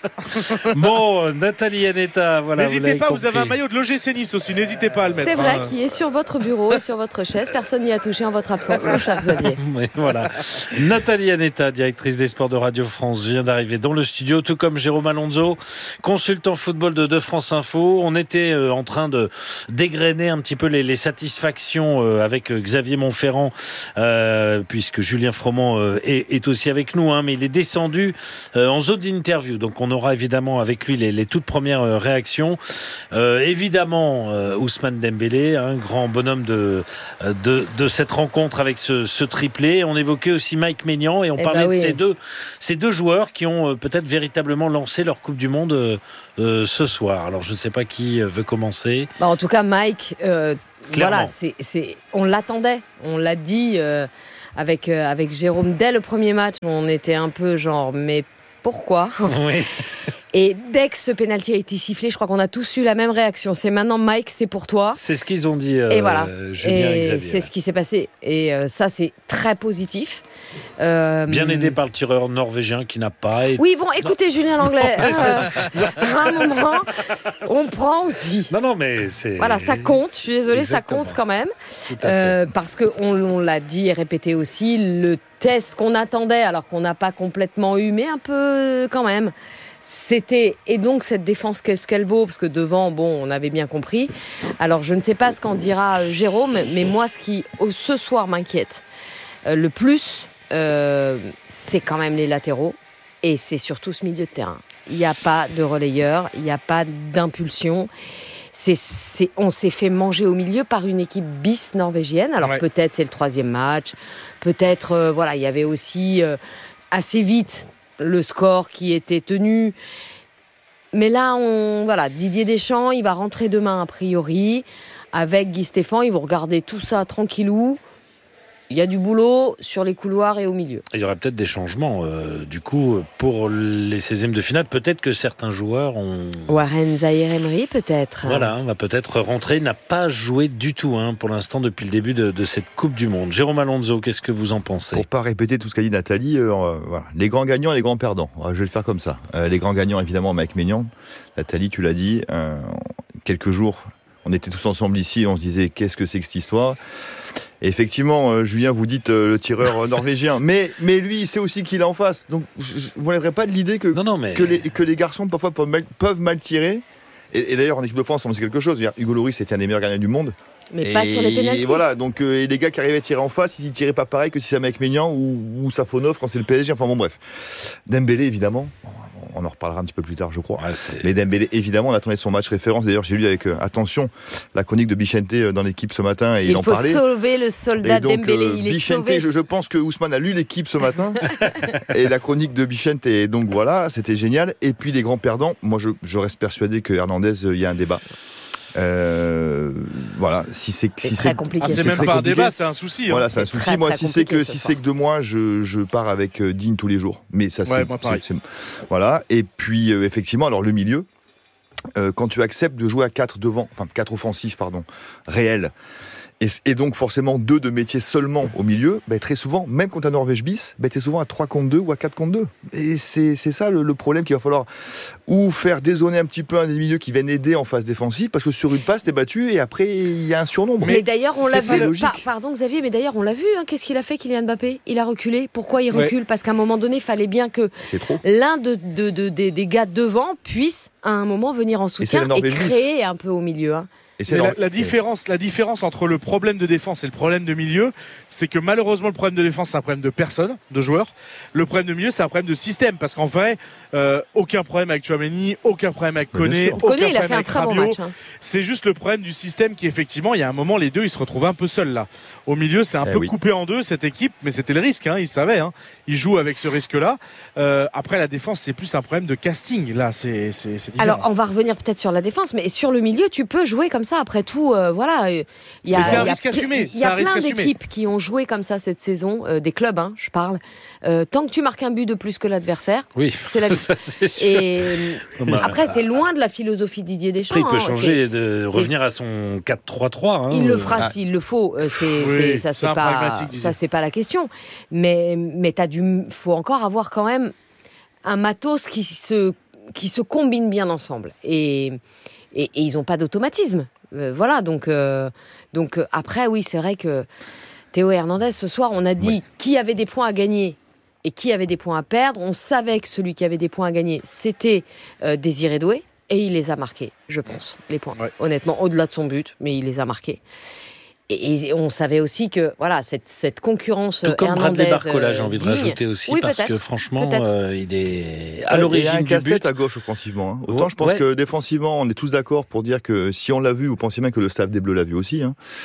Bon, Nathalie Aneta, voilà. N'hésitez pas, vous avez un maillot de l'OGC Nice aussi, n'hésitez pas à le mettre. C'est vrai, qui est sur votre bureau et sur votre chaise. Personne n'y a touché en votre absence, mon cher Xavier. Oui, voilà. Nathalie Aneta, directrice des sports de Radio France, vient d'arriver dans le studio, tout comme Jérôme Alonso, consultant football de France Info. On était en train de dégrainer un petit peu les satisfactions avec Xavier Montferrand, puisque Julien Froment est aussi avec nous, mais il est descendu en zone d'interview. Donc on aura évidemment avec lui les toutes premières réactions. Évidemment, Ousmane Dembélé, un grand bonhomme de cette rencontre avec ce triplé. On évoquait aussi Mike Maignan et on parlait de ces deux joueurs qui ont peut-être véritablement lancé leur Coupe du Monde ce soir. Alors je ne sais pas qui veut commencer. En tout cas, Mike, voilà, on l'attendait, on l'a dit avec Jérôme dès le premier match. On était un peu genre, mais pourquoi ? Oui. Et dès que ce pénalty a été sifflé, je crois qu'on a tous eu la même réaction. C'est maintenant, Mike, c'est pour toi. C'est ce qu'ils ont dit, et voilà. Julien et Xavier. C'est ce qui s'est passé. Et ça, c'est très positif. Bien aidé par le tireur norvégien qui n'a pas été... Oui, bon, écoutez, Julien Langlais, à un moment, on prend aussi. Non, mais c'est... Voilà, ça compte. Je suis désolée, Exactement. ça compte quand même. Tout à fait. Parce qu'on l'a dit et répété aussi, le test qu'on attendait, alors qu'on n'a pas complètement eu, mais un peu quand même... C'était, et donc cette défense, qu'est-ce qu'elle vaut ? Parce que devant, bon, on avait bien compris. Alors je ne sais pas ce qu'en dira Jérôme, mais moi ce qui ce soir m'inquiète le plus, c'est quand même les latéraux et c'est surtout ce milieu de terrain. Il n'y a pas de relayeur, il n'y a pas d'impulsion. On s'est fait manger au milieu par une équipe bis norvégienne. Alors peut-être c'est le 3e match, peut-être il y avait aussi assez vite le score qui était tenu. Mais là, Didier Deschamps, il va rentrer demain a priori avec Guy Stéphane. Ils vont regarder tout ça tranquillou. Il y a du boulot sur les couloirs et au milieu. Il y aurait peut-être des changements, du coup, pour les 16e de finale. Peut-être que certains joueurs ont... Warren Zaïre-Emery, peut-être. Voilà, va peut-être rentrer. Il n'a pas joué du tout, pour l'instant, depuis le début de cette Coupe du Monde. Jérôme Alonso, qu'est-ce que vous en pensez ? Pour pas répéter tout ce qu'a dit Nathalie, voilà. Les grands gagnants et les grands perdants. Je vais le faire comme ça. Les grands gagnants, évidemment, Mike Maignan. Nathalie, tu l'as dit, quelques jours, on était tous ensemble ici, on se disait, qu'est-ce que c'est que cette histoire ? Et effectivement, Julien, vous dites le tireur norvégien, mais lui, il sait aussi qu'il est en face. Donc, je ne voudrais pas de l'idée que les garçons parfois peuvent mal tirer. Et d'ailleurs, en équipe de France, on sait quelque chose. Hugo Lloris était un des meilleurs gardiens du monde. Mais pas sur les pénaltys. Voilà, donc et les gars qui arrivaient à tirer en face, ils ne tiraient pas pareil que si c'est un mec Maignan ou Safonov quand c'est le PSG. Enfin bon, bref. Dembélé, évidemment. On en reparlera un petit peu plus tard, je crois. Mais Dembélé, évidemment, on attendait son match référence. D'ailleurs, j'ai lu avec attention la chronique de Bichente dans l'équipe ce matin et il en parlait. Il faut sauver le soldat Dembélé. Il est Bichente, sauvé. je pense que Ousmane a lu l'équipe ce matin et la chronique de Bichente. Et donc voilà, c'était génial. Et puis les grands perdants, moi je reste persuadé que Hernandez, il y a un débat. Voilà, c'est très compliqué. C'est même pas un débat, c'est un souci. Voilà, c'est un souci. Moi, si c'est que 2 mois, je pars avec Digne tous les jours. Mais ça, c'est voilà. Et puis, effectivement, alors le milieu, quand tu acceptes de jouer à 4 offensifs, réels. Et donc forcément 2 de métier seulement au milieu, très souvent, même contre un Norvège bis, t'es souvent à 3 contre 2 ou à 4 contre 2. Et c'est ça le problème qu'il va falloir ou faire dézoner un petit peu un des milieux qui viennent aider en phase défensive, parce que sur une passe t'es battu et après il y a un surnombre. Mais d'ailleurs on l'a vu, pardon Xavier, mais d'ailleurs on l'a vu, qu'est-ce qu'il a fait Kylian Mbappé ? Il a reculé. Pourquoi il recule ? Parce qu'à un moment donné, il fallait bien que l'un des gars devant puisse à un moment venir en soutien et créer un peu au milieu. La différence entre le problème de défense et le problème de milieu, c'est que malheureusement le problème de défense c'est un problème de personne, de joueurs. Le problème de milieu c'est un problème de système, parce qu'en vrai aucun problème avec Tchouaméni, aucun problème avec Koné, aucun problème avec Rabiot. C'est juste le problème du système qui effectivement il y a un moment les deux ils se retrouvaient un peu seuls là. Au milieu c'est un peu coupé en deux cette équipe, mais c'était le risque, ils savaient, ils jouent avec ce risque là. Après la défense c'est plus un problème de casting là, c'est différent. Alors on va revenir peut-être sur la défense, mais sur le milieu tu peux jouer comme ça. Après tout, il y a plein d'équipes qui ont joué comme ça cette saison, des clubs, je parle. Tant que tu marques un but de plus que l'adversaire, c'est la vie. Et après, c'est loin de la philosophie de Didier Deschamps. Après, il peut changer, revenir à son 4-3-3. Il le fera s'il le faut. Ça, c'est pas la question. Mais faut encore avoir quand même un matos qui se combine bien ensemble. Et ils n'ont pas d'automatisme. Voilà, donc après, oui, c'est vrai que Théo Hernandez, ce soir, on a dit qui avait des points à gagner et qui avait des points à perdre. On savait que celui qui avait des points à gagner, c'était Désiré Doué, et il les a marqués, je pense, les points. Honnêtement, au-delà de son but, mais il les a marqués. Et on savait aussi que cette concurrence tout comme Hernandez, Bradley Barcola, j'ai envie de rajouter aussi, parce que franchement, il est à l'origine du but. Il y a un casse-tête à gauche offensivement. Autant je pense que défensivement, on est tous d'accord pour dire que si on l'a vu, vous pensez bien que le staff des Bleus l'a vu aussi.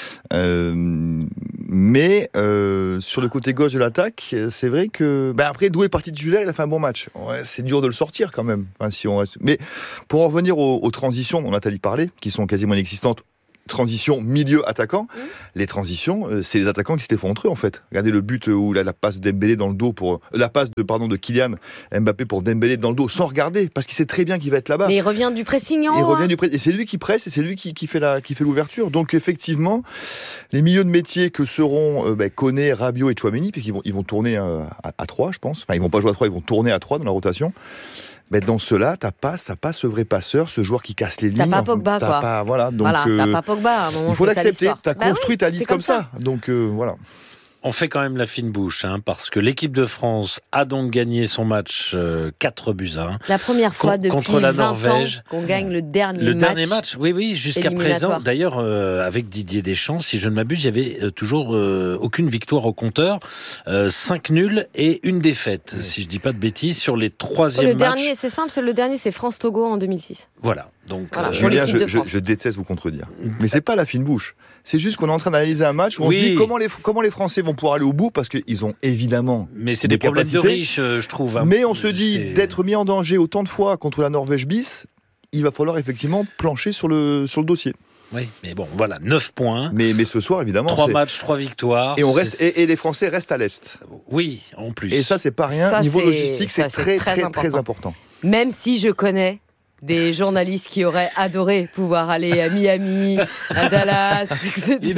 Mais sur le côté gauche de l'attaque, c'est vrai que après Doué est parti titulaire, il a fait un bon match. C'est dur de le sortir quand même. Mais pour en revenir aux transitions dont Nathalie parlait, qui sont quasiment inexistantes, transition milieu-attaquant. Les transitions, c'est les attaquants qui se font entre eux en fait. Regardez le but où la passe de Dembélé dans le dos pour de Kylian Mbappé pour Dembélé dans le dos sans regarder parce qu'il sait très bien qu'il va être là-bas. Mais il revient du pressing en haut. Et c'est lui qui presse et c'est lui qui fait l'ouverture. Donc effectivement, les milieux de métier que seront Koné, Rabiot et Tchouaméni, puisqu'ils vont tourner à 3, je pense. Enfin, ils vont pas jouer à 3, ils vont tourner à 3 dans la rotation. Mais dans ceux-là, t'as pas ce vrai passeur, ce joueur qui casse les lignes. T'as pas Pogba, quoi. T'as pas Pogba. À un moment, il faut l'accepter. T'as construit ta liste comme ça. Donc voilà. On fait quand même la fine bouche, parce que l'équipe de France a donc gagné son match 4-1. La première fois depuis contre la 20 Norvège. Ans qu'on gagne le dernier match. Oui, jusqu'à présent. D'ailleurs, avec Didier Deschamps, si je ne m'abuse, il y avait toujours aucune victoire au compteur. 5 nuls et une défaite, si je ne dis pas de bêtises, sur les troisièmes matchs. Dernier, c'est simple, le dernier, c'est France-Togo en 2006. Voilà. Donc, Julien, je déteste vous contredire. Mais c'est pas la fine bouche. C'est juste qu'on est en train d'analyser un match où on se dit comment les Français vont pouvoir aller au bout parce qu'ils ont évidemment. Mais c'est des problèmes de riches, je trouve. Mais on se dit d'être mis en danger autant de fois contre la Norvège bis, il va falloir effectivement plancher sur le dossier. Oui, mais bon, voilà, 9 points. Mais ce soir, évidemment. 3 matchs, 3 victoires. Et les Français restent à l'Est. Oui, en plus. Et ça, c'est pas rien. Niveau logistique, c'est très important. Même si je connais des journalistes qui auraient adoré pouvoir aller à Miami, à Dallas, etc. Il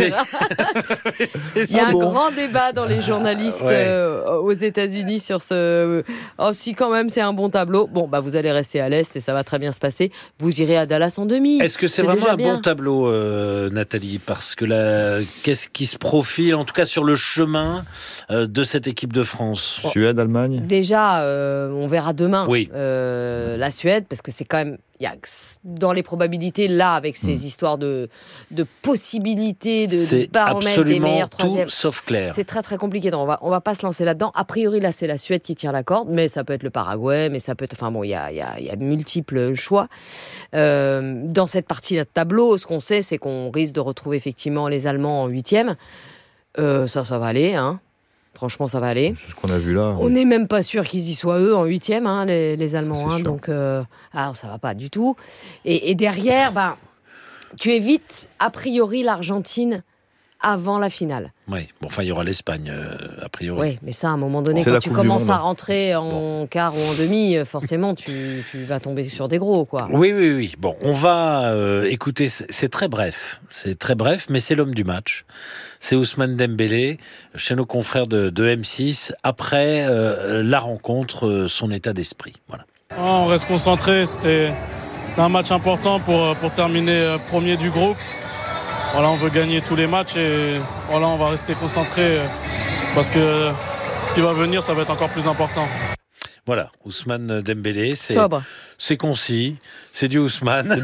y a un grand débat dans les journalistes aux États-Unis sur ce. Oh, si quand même c'est un bon tableau. Bon, vous allez rester à l'Est et ça va très bien se passer. Vous irez à Dallas en demi. Est-ce que c'est vraiment un bon tableau, Nathalie ? Parce que qu'est-ce qui se profile, en tout cas sur le chemin de cette équipe de France ? Suède, Allemagne. Déjà, on verra demain la Suède, parce que c'est quand même. Il y a dans les probabilités là avec ces histoires de possibilités de baromètre des meilleurs troisièmes. Sauf clair. C'est très très compliqué. Donc on va pas se lancer là-dedans. A priori là c'est la Suède qui tire la corde, mais ça peut être le Paraguay, mais ça peut être. Il y a multiples choix dans cette partie-là de tableau. Ce qu'on sait, c'est qu'on risque de retrouver effectivement les Allemands en 8e. Ça va aller. Franchement, ça va aller. C'est ce qu'on a vu là. On n'est même pas sûr qu'ils y soient, eux, en 8e, les Allemands. Donc, alors, ça va pas du tout. Et derrière, tu évites, a priori, l'Argentine avant la finale. Oui, il y aura l'Espagne, a priori. Oui, mais ça, à un moment donné, quand tu commences à rentrer en quart ou en demi, forcément, tu vas tomber sur des gros, quoi. Oui. Bon, on va écouter, c'est très bref, mais c'est l'homme du match. C'est Ousmane Dembélé, chez nos confrères de M6, après la rencontre, son état d'esprit. Voilà. On reste concentré, c'était un match important pour terminer premier du groupe. Voilà, on veut gagner tous les matchs et voilà, on va rester concentré parce que ce qui va venir, ça va être encore plus important. Voilà, Ousmane Dembélé, c'est concis, c'est du Ousmane.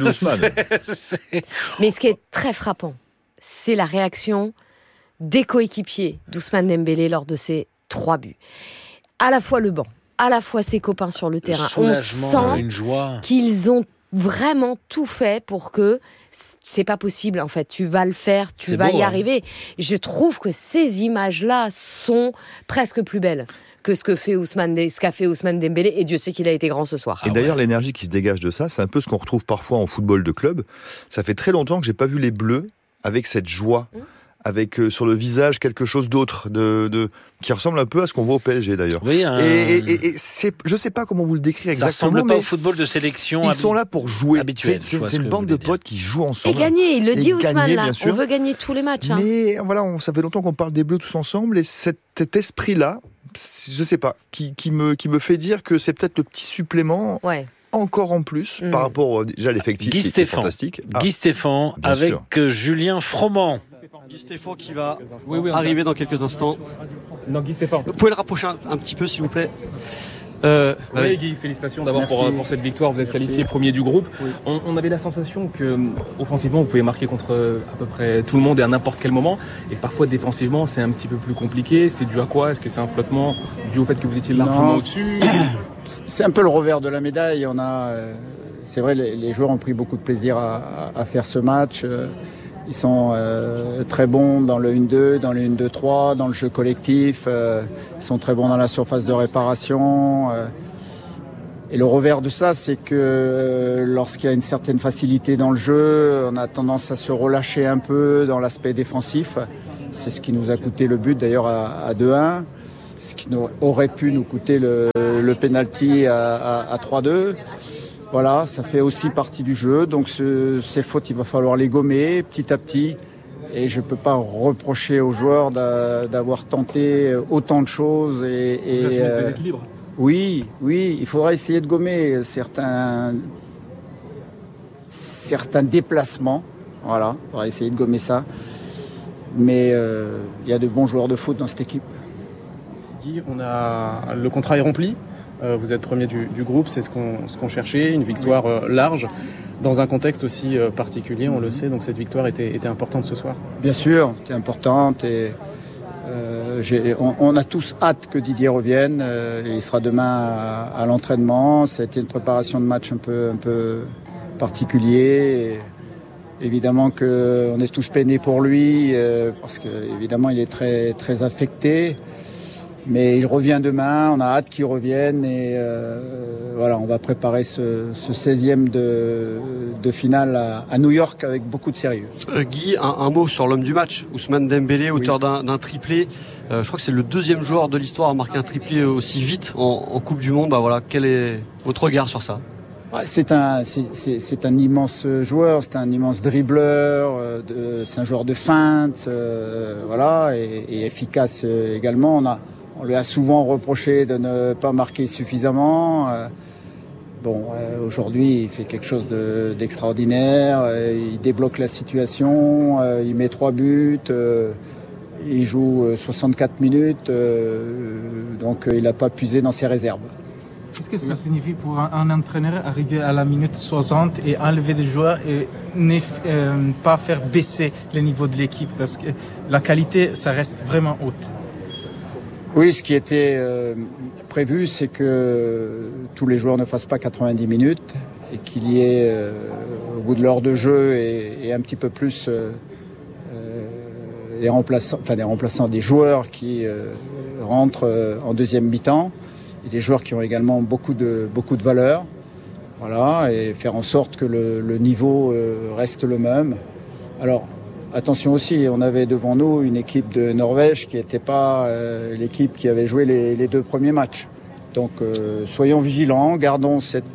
Mais ce qui est très frappant, c'est la réaction des coéquipiers d'Ousmane Dembélé lors de ces 3 buts. À la fois le banc, à la fois ses copains sur le terrain. On sent une joie. Qu'ils ont vraiment tout fait pour que c'est pas possible en fait, tu vas le faire, tu vas y arriver. Je trouve que ces images-là sont presque plus belles que ce qu'a fait Ousmane Dembélé, et Dieu sait qu'il a été grand ce soir. Et d'ailleurs, l'énergie qui se dégage de ça, c'est un peu ce qu'on retrouve parfois en football de club. Ça fait très longtemps que j'ai pas vu les Bleus avec cette joie. Avec sur le visage quelque chose d'autre, qui ressemble un peu à ce qu'on voit au PSG d'ailleurs. Oui, et je sais pas comment vous le décrire exactement. Ça ressemble pas au football de sélection. Ils sont là pour jouer. Habituel. C'est une bande de potes qui jouent ensemble. Et gagner, il le dit Ousmane là. On veut gagner tous les matchs. Mais voilà, ça fait longtemps qu'on parle des Bleus tous ensemble, et cet esprit-là, je sais pas, qui me fait dire que c'est peut-être le petit supplément. Ouais. Encore en plus par rapport déjà à l'effectif qui est fantastique. Guy Stéphane avec Julien Froment. Guy Stéphane qui va arriver dans quelques instants. Non, Guy Stéphane. Vous pouvez le rapprocher un petit peu, s'il vous plaît. Oui, Guy, félicitations d'abord pour cette victoire. Vous êtes qualifié premier du groupe. Oui. On avait la sensation que offensivement, vous pouvez marquer contre à peu près tout le monde et à n'importe quel moment. Et parfois, défensivement, c'est un petit peu plus compliqué. C'est dû à quoi ? Est-ce que c'est un flottement dû au fait que vous étiez largement au-dessus ? C'est un peu le revers de la médaille. C'est vrai, les joueurs ont pris beaucoup de plaisir à faire ce match. Ils sont très bons dans le 1-2, dans le 1-2-3, dans le jeu collectif. Ils sont très bons dans la surface de réparation. Et le revers de ça, c'est que lorsqu'il y a une certaine facilité dans le jeu, on a tendance à se relâcher un peu dans l'aspect défensif. C'est ce qui nous a coûté le but d'ailleurs à 2-1, ce qui aurait pu nous coûter le penalty à 3-2. Voilà, ça fait aussi partie du jeu. Donc ces fautes, il va falloir les gommer petit à petit. Et je ne peux pas reprocher aux joueurs d'avoir tenté autant de choses. Vous assumez ce déséquilibre ? Oui, il faudra essayer de gommer certains déplacements. Voilà, il faudra essayer de gommer ça. Mais il y a de bons joueurs de foot dans cette équipe. Guy, le contrat est rempli. Vous êtes premier du groupe, c'est ce qu'on cherchait, une victoire large, dans un contexte aussi particulier, on le sait, donc cette victoire était importante ce soir. Bien sûr, c'est importante et on a tous hâte que Didier revienne. Il sera demain à l'entraînement. Ça a été une préparation de match un peu particulier. Et évidemment qu'on est tous peinés pour lui parce qu'évidemment il est très, très affecté. Mais il revient demain, on a hâte qu'il revienne et voilà, on va préparer ce 16e de finale à New York avec beaucoup de sérieux. Guy, un mot sur l'homme du match, Ousmane Dembélé, auteur d'un triplé. Je crois que c'est le deuxième joueur de l'histoire à marquer un triplé aussi vite en Coupe du Monde. Voilà, quel est votre regard sur ça ? C'est un immense joueur, c'est un immense dribbleur, c'est un joueur de feinte, voilà, et efficace également. On lui a souvent reproché de ne pas marquer suffisamment. Aujourd'hui, il fait quelque chose d'extraordinaire. Il débloque la situation. Il met 3 buts. Il joue 64 minutes. Donc, il n'a pas puisé dans ses réserves. Qu'est-ce que ça signifie pour un entraîneur arriver à la minute 60 et enlever des joueurs et ne pas faire baisser le niveau de l'équipe? Parce que la qualité, ça reste vraiment haute. Oui, ce qui était prévu, c'est que tous les joueurs ne fassent pas 90 minutes et qu'il y ait, au bout de l'heure de jeu et un petit peu plus, des remplaçants, des joueurs qui rentrent en deuxième mi-temps et des joueurs qui ont également beaucoup de valeur. Voilà, et faire en sorte que le niveau reste le même. Alors, attention aussi, on avait devant nous une équipe de Norvège qui n'était pas l'équipe qui avait joué les 2 premiers matchs. Donc soyons vigilants, gardons cette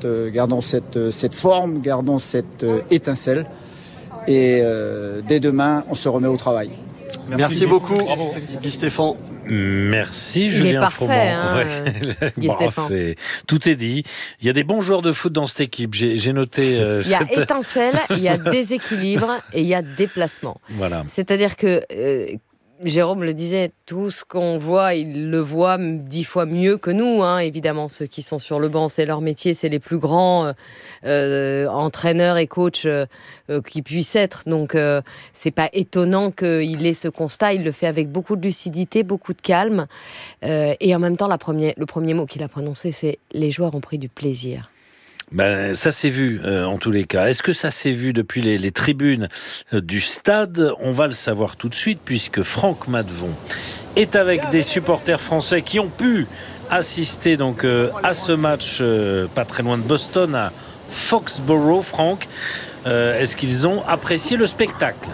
forme, gardons cette étincelle et dès demain, on se remet au travail. Merci beaucoup, Guy Stéphane. Merci Julien Froment. Guy Stéphane. Tout est dit. Il y a des bons joueurs de foot dans cette équipe. J'ai noté. Il y a étincelle, il y a déséquilibre et il y a déplacement. Voilà. C'est-à-dire que Jérôme le disait, tout ce qu'on voit, il le voit 10 fois mieux que nous, hein, évidemment. Ceux qui sont sur le banc, c'est leur métier, c'est les plus grands entraîneurs et coachs qui puissent être. Donc, c'est pas étonnant qu'il ait ce constat. Il le fait avec beaucoup de lucidité, beaucoup de calme. Et en même temps, le premier mot qu'il a prononcé, c'est « les joueurs ont pris du plaisir ». Ça s'est vu en tous les cas. Est-ce que ça s'est vu depuis les tribunes du stade? On va le savoir tout de suite puisque Franck Madevon est avec des supporters français qui ont pu assister donc à ce match pas très loin de Boston à Foxborough. Franck, est-ce qu'ils ont apprécié le spectacle?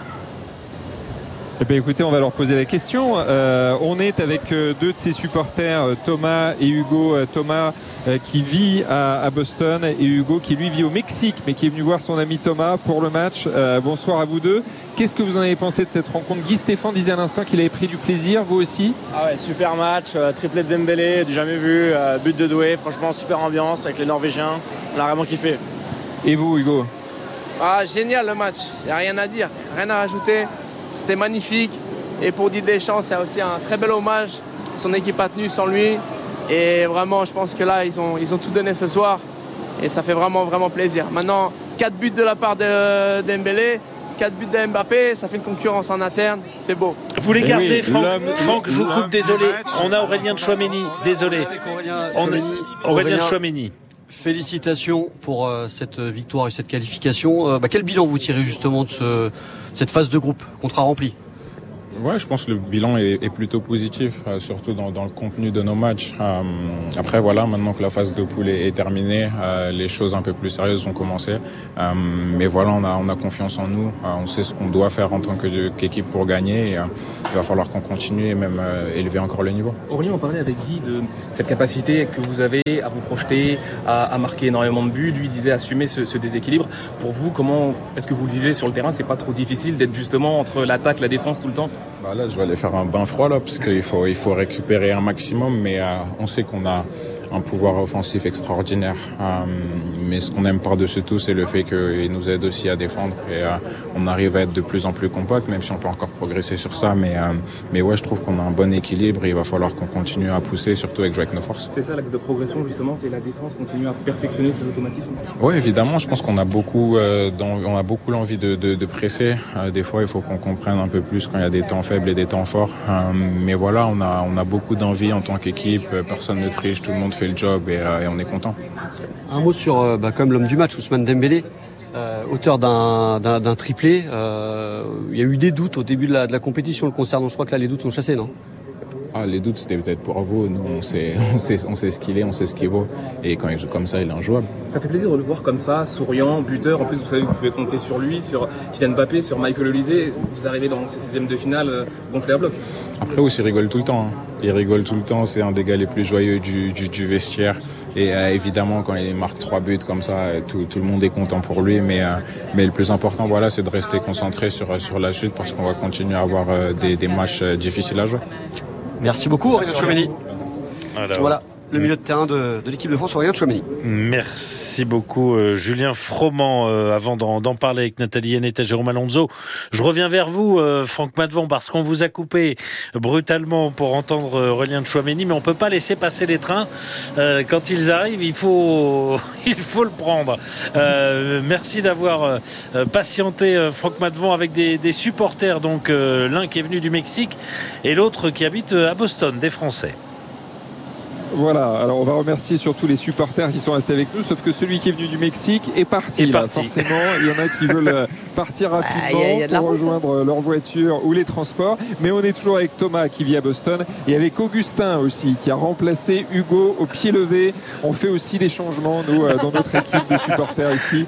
Eh bien, écoutez, on va leur poser la question. On est avec 2 de ses supporters, Thomas et Hugo. Thomas qui vit à Boston et Hugo qui lui vit au Mexique mais qui est venu voir son ami Thomas pour le match. Bonsoir à vous deux. Qu'est-ce que vous en avez pensé de cette rencontre? Guy Stéphane disait à l'instant qu'il avait pris du plaisir, vous aussi? Ah ouais, super match, triplé de Dembélé, du jamais vu, but de Doué, franchement super ambiance avec les Norvégiens, on a vraiment kiffé. Et vous Hugo? Génial le match, il n'y a rien à dire, rien à rajouter. C'était magnifique et pour Didier Deschamps c'est aussi un très bel hommage. Son équipe a tenu sans lui et vraiment je pense que là ils ont tout donné ce soir et ça fait vraiment plaisir. Maintenant 4 buts de la part de Dembélé, 4 buts de Mbappé, ça fait une concurrence en interne, c'est beau. Vous les gardez Franck, je vous coupe, désolé. On a Aurélien de Chouameni, désolé. Aurélien de Chouameni. Félicitations pour cette victoire et cette qualification. Quel bilan vous tirez justement de cette phase de groupe, contrat rempli? Ouais, je pense que le bilan est plutôt positif, surtout dans le contenu de nos matchs. Après, voilà, maintenant que la phase de poule est terminée, les choses un peu plus sérieuses ont commencé. Mais voilà, on a confiance en nous. On sait ce qu'on doit faire en tant qu'équipe pour gagner. Et, il va falloir qu'on continue et même élever encore le niveau. Aurélien, on parlait avec Guy de cette capacité que vous avez à vous projeter, à marquer énormément de buts. Lui disait assumer ce déséquilibre. Pour vous, comment est-ce que vous le vivez sur le terrain? C'est pas trop difficile d'être justement entre l'attaque, la défense tout le temps? Là, je vais aller faire un bain froid là, parce qu'il faut récupérer un maximum, mais on sait qu'on a un pouvoir offensif extraordinaire. Mais ce qu'on aime par-dessus tout, c'est le fait qu'il nous aide aussi à défendre et on arrive à être de plus en plus compact, même si on peut encore progresser sur ça. Mais ouais, je trouve qu'on a un bon équilibre et il va falloir qu'on continue à pousser, surtout avec jouer avec nos forces. C'est ça l'axe de progression justement, c'est la défense, continuer à perfectionner ses automatismes. Oui, évidemment, je pense qu'on a beaucoup l'envie de presser. Des fois, il faut qu'on comprenne un peu plus quand il y a des temps faibles et des temps forts. Mais voilà, on a beaucoup d'envie en tant qu'équipe. Personne ne triche, tout le monde fait le job et on est content. Un mot sur quand même l'homme du match, Ousmane Dembélé, auteur d'un triplé. Il y a eu des doutes au début de la compétition le concernant. Je crois que là les doutes sont chassés, non? Les doutes, c'était peut-être pour vous. Nous, on sait ce qu'il est, on sait ce qu'il vaut. Et quand il joue comme ça, il est injouable. Ça fait plaisir de le voir comme ça, souriant, buteur. En plus, vous savez que vous pouvez compter sur lui, sur Kylian Mbappé, sur Michael Olise. Vous arrivez dans ces 16e de finale gonflé à bloc. Après aussi, il rigole tout le temps. Il rigole tout le temps. C'est un des gars les plus joyeux du vestiaire. Et évidemment, quand il marque 3 buts comme ça, tout le monde est content pour lui. Mais le plus important, voilà, c'est de rester concentré sur la suite parce qu'on va continuer à avoir des matchs difficiles à jouer. Merci beaucoup, Aurélien Tchouameni. Voilà, le milieu de terrain de l'équipe de France, Aurélien Tchouameni. Merci beaucoup, Julien Froment. Avant d'en parler avec Nathalie Yannet et Jérôme Alonso, je reviens vers vous, Franck Matvon, parce qu'on vous a coupé brutalement pour entendre Aurélien Tchouameni, mais on ne peut pas laisser passer les trains. Quand ils arrivent, il faut le prendre. Merci d'avoir patienté, Franck Matvon, avec des supporters, donc l'un qui est venu du Mexique et l'autre qui habite à Boston, des Français. Voilà, alors on va remercier surtout les supporters qui sont restés avec nous, sauf que celui qui est venu du Mexique est parti. Forcément, il y en a qui veulent partir rapidement pour rejoindre leur voiture ou les transports. Mais on est toujours avec Thomas qui vit à Boston et avec Augustin aussi qui a remplacé Hugo au pied levé. On fait aussi des changements, nous, dans notre équipe de supporters ici.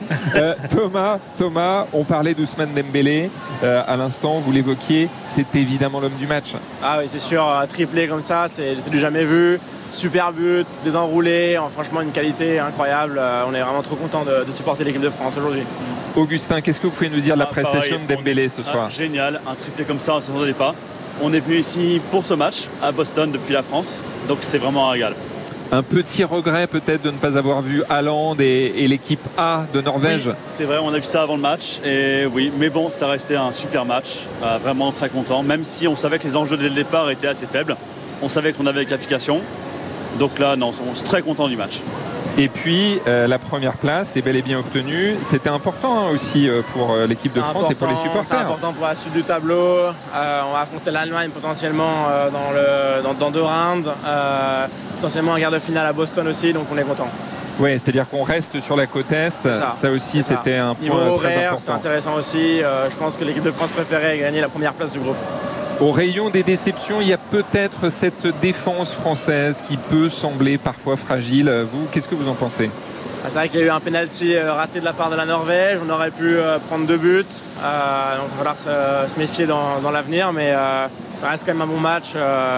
Thomas, on parlait d'Ousmane Dembélé à l'instant, vous l'évoquiez, c'est évidemment l'homme du match. Ah oui, c'est sûr, triplé comme ça, c'est du jamais vu. Super but, désenroulé, franchement une qualité incroyable. On est vraiment trop content de supporter l'équipe de France aujourd'hui. Augustin, qu'est-ce que vous pouvez nous dire de la prestation de Dembélé ce soir? Génial, un triplé comme ça, on ne s'attendait pas. On est venu ici pour ce match à Boston depuis la France, donc c'est vraiment un régal. Un petit regret peut-être de ne pas avoir vu Haaland et l'équipe A de Norvège. Oui, c'est vrai, on a vu ça avant le match, et oui, mais bon, ça restait un super match, vraiment très content, même si on savait que les enjeux dès le départ étaient assez faibles. On savait qu'on avait la qualification. Donc là, non, on est très content du match. Et puis, la première place est bel et bien obtenue. C'était important aussi pour l'équipe de France et pour les supporters. C'est important pour la suite du tableau. On va affronter l'Allemagne potentiellement dans 2 rounds. Potentiellement un quart de finale à Boston aussi, donc on est content. Oui, c'est-à-dire qu'on reste sur la côte Est. Ça aussi, c'était un point Niveau horaire, très important. C'est intéressant aussi. Je pense que l'équipe de France préférait gagner la première place du groupe. Au rayon des déceptions, il y a peut-être cette défense française qui peut sembler parfois fragile. Vous, qu'est-ce que vous en pensez? C'est vrai qu'il y a eu un penalty raté de la part de la Norvège. On aurait pu prendre 2 buts. Donc il va falloir se méfier dans l'avenir. Mais ça reste quand même un bon match.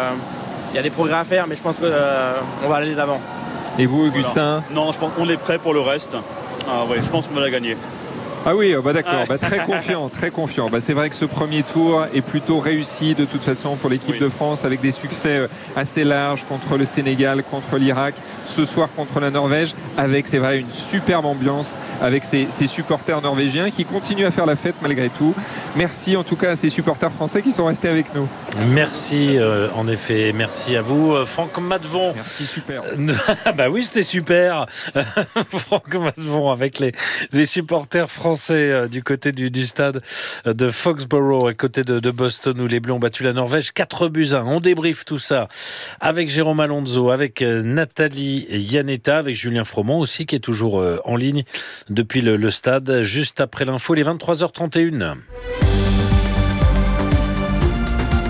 Il y a des progrès à faire, mais je pense qu'on va aller d'avant. Et vous, Augustin? Non, je pense qu'on est prêt pour le reste. Ouais, je pense qu'on va la gagner. Ah oui, d'accord, très confiant, très confiant. C'est vrai que ce premier tour est plutôt réussi de toute façon pour l'équipe de France avec des succès assez larges contre le Sénégal, contre l'Irak, ce soir contre la Norvège, avec, c'est vrai, une superbe ambiance avec ces supporters norvégiens qui continuent à faire la fête malgré tout. Merci en tout cas à ces supporters français qui sont restés avec nous. Merci en effet, merci à vous, Franck Matvon. Merci, super. Bah oui, c'était super. Franck Matvon avec les supporters français du côté du stade de Foxborough, à côté de Boston, où les Bleus ont battu la Norvège 4-1. On débriefe tout ça avec Jérôme Alonso, avec Nathalie Yannet, avec Julien Froment aussi, qui est toujours en ligne depuis le stade, juste après l'info, les 23h31.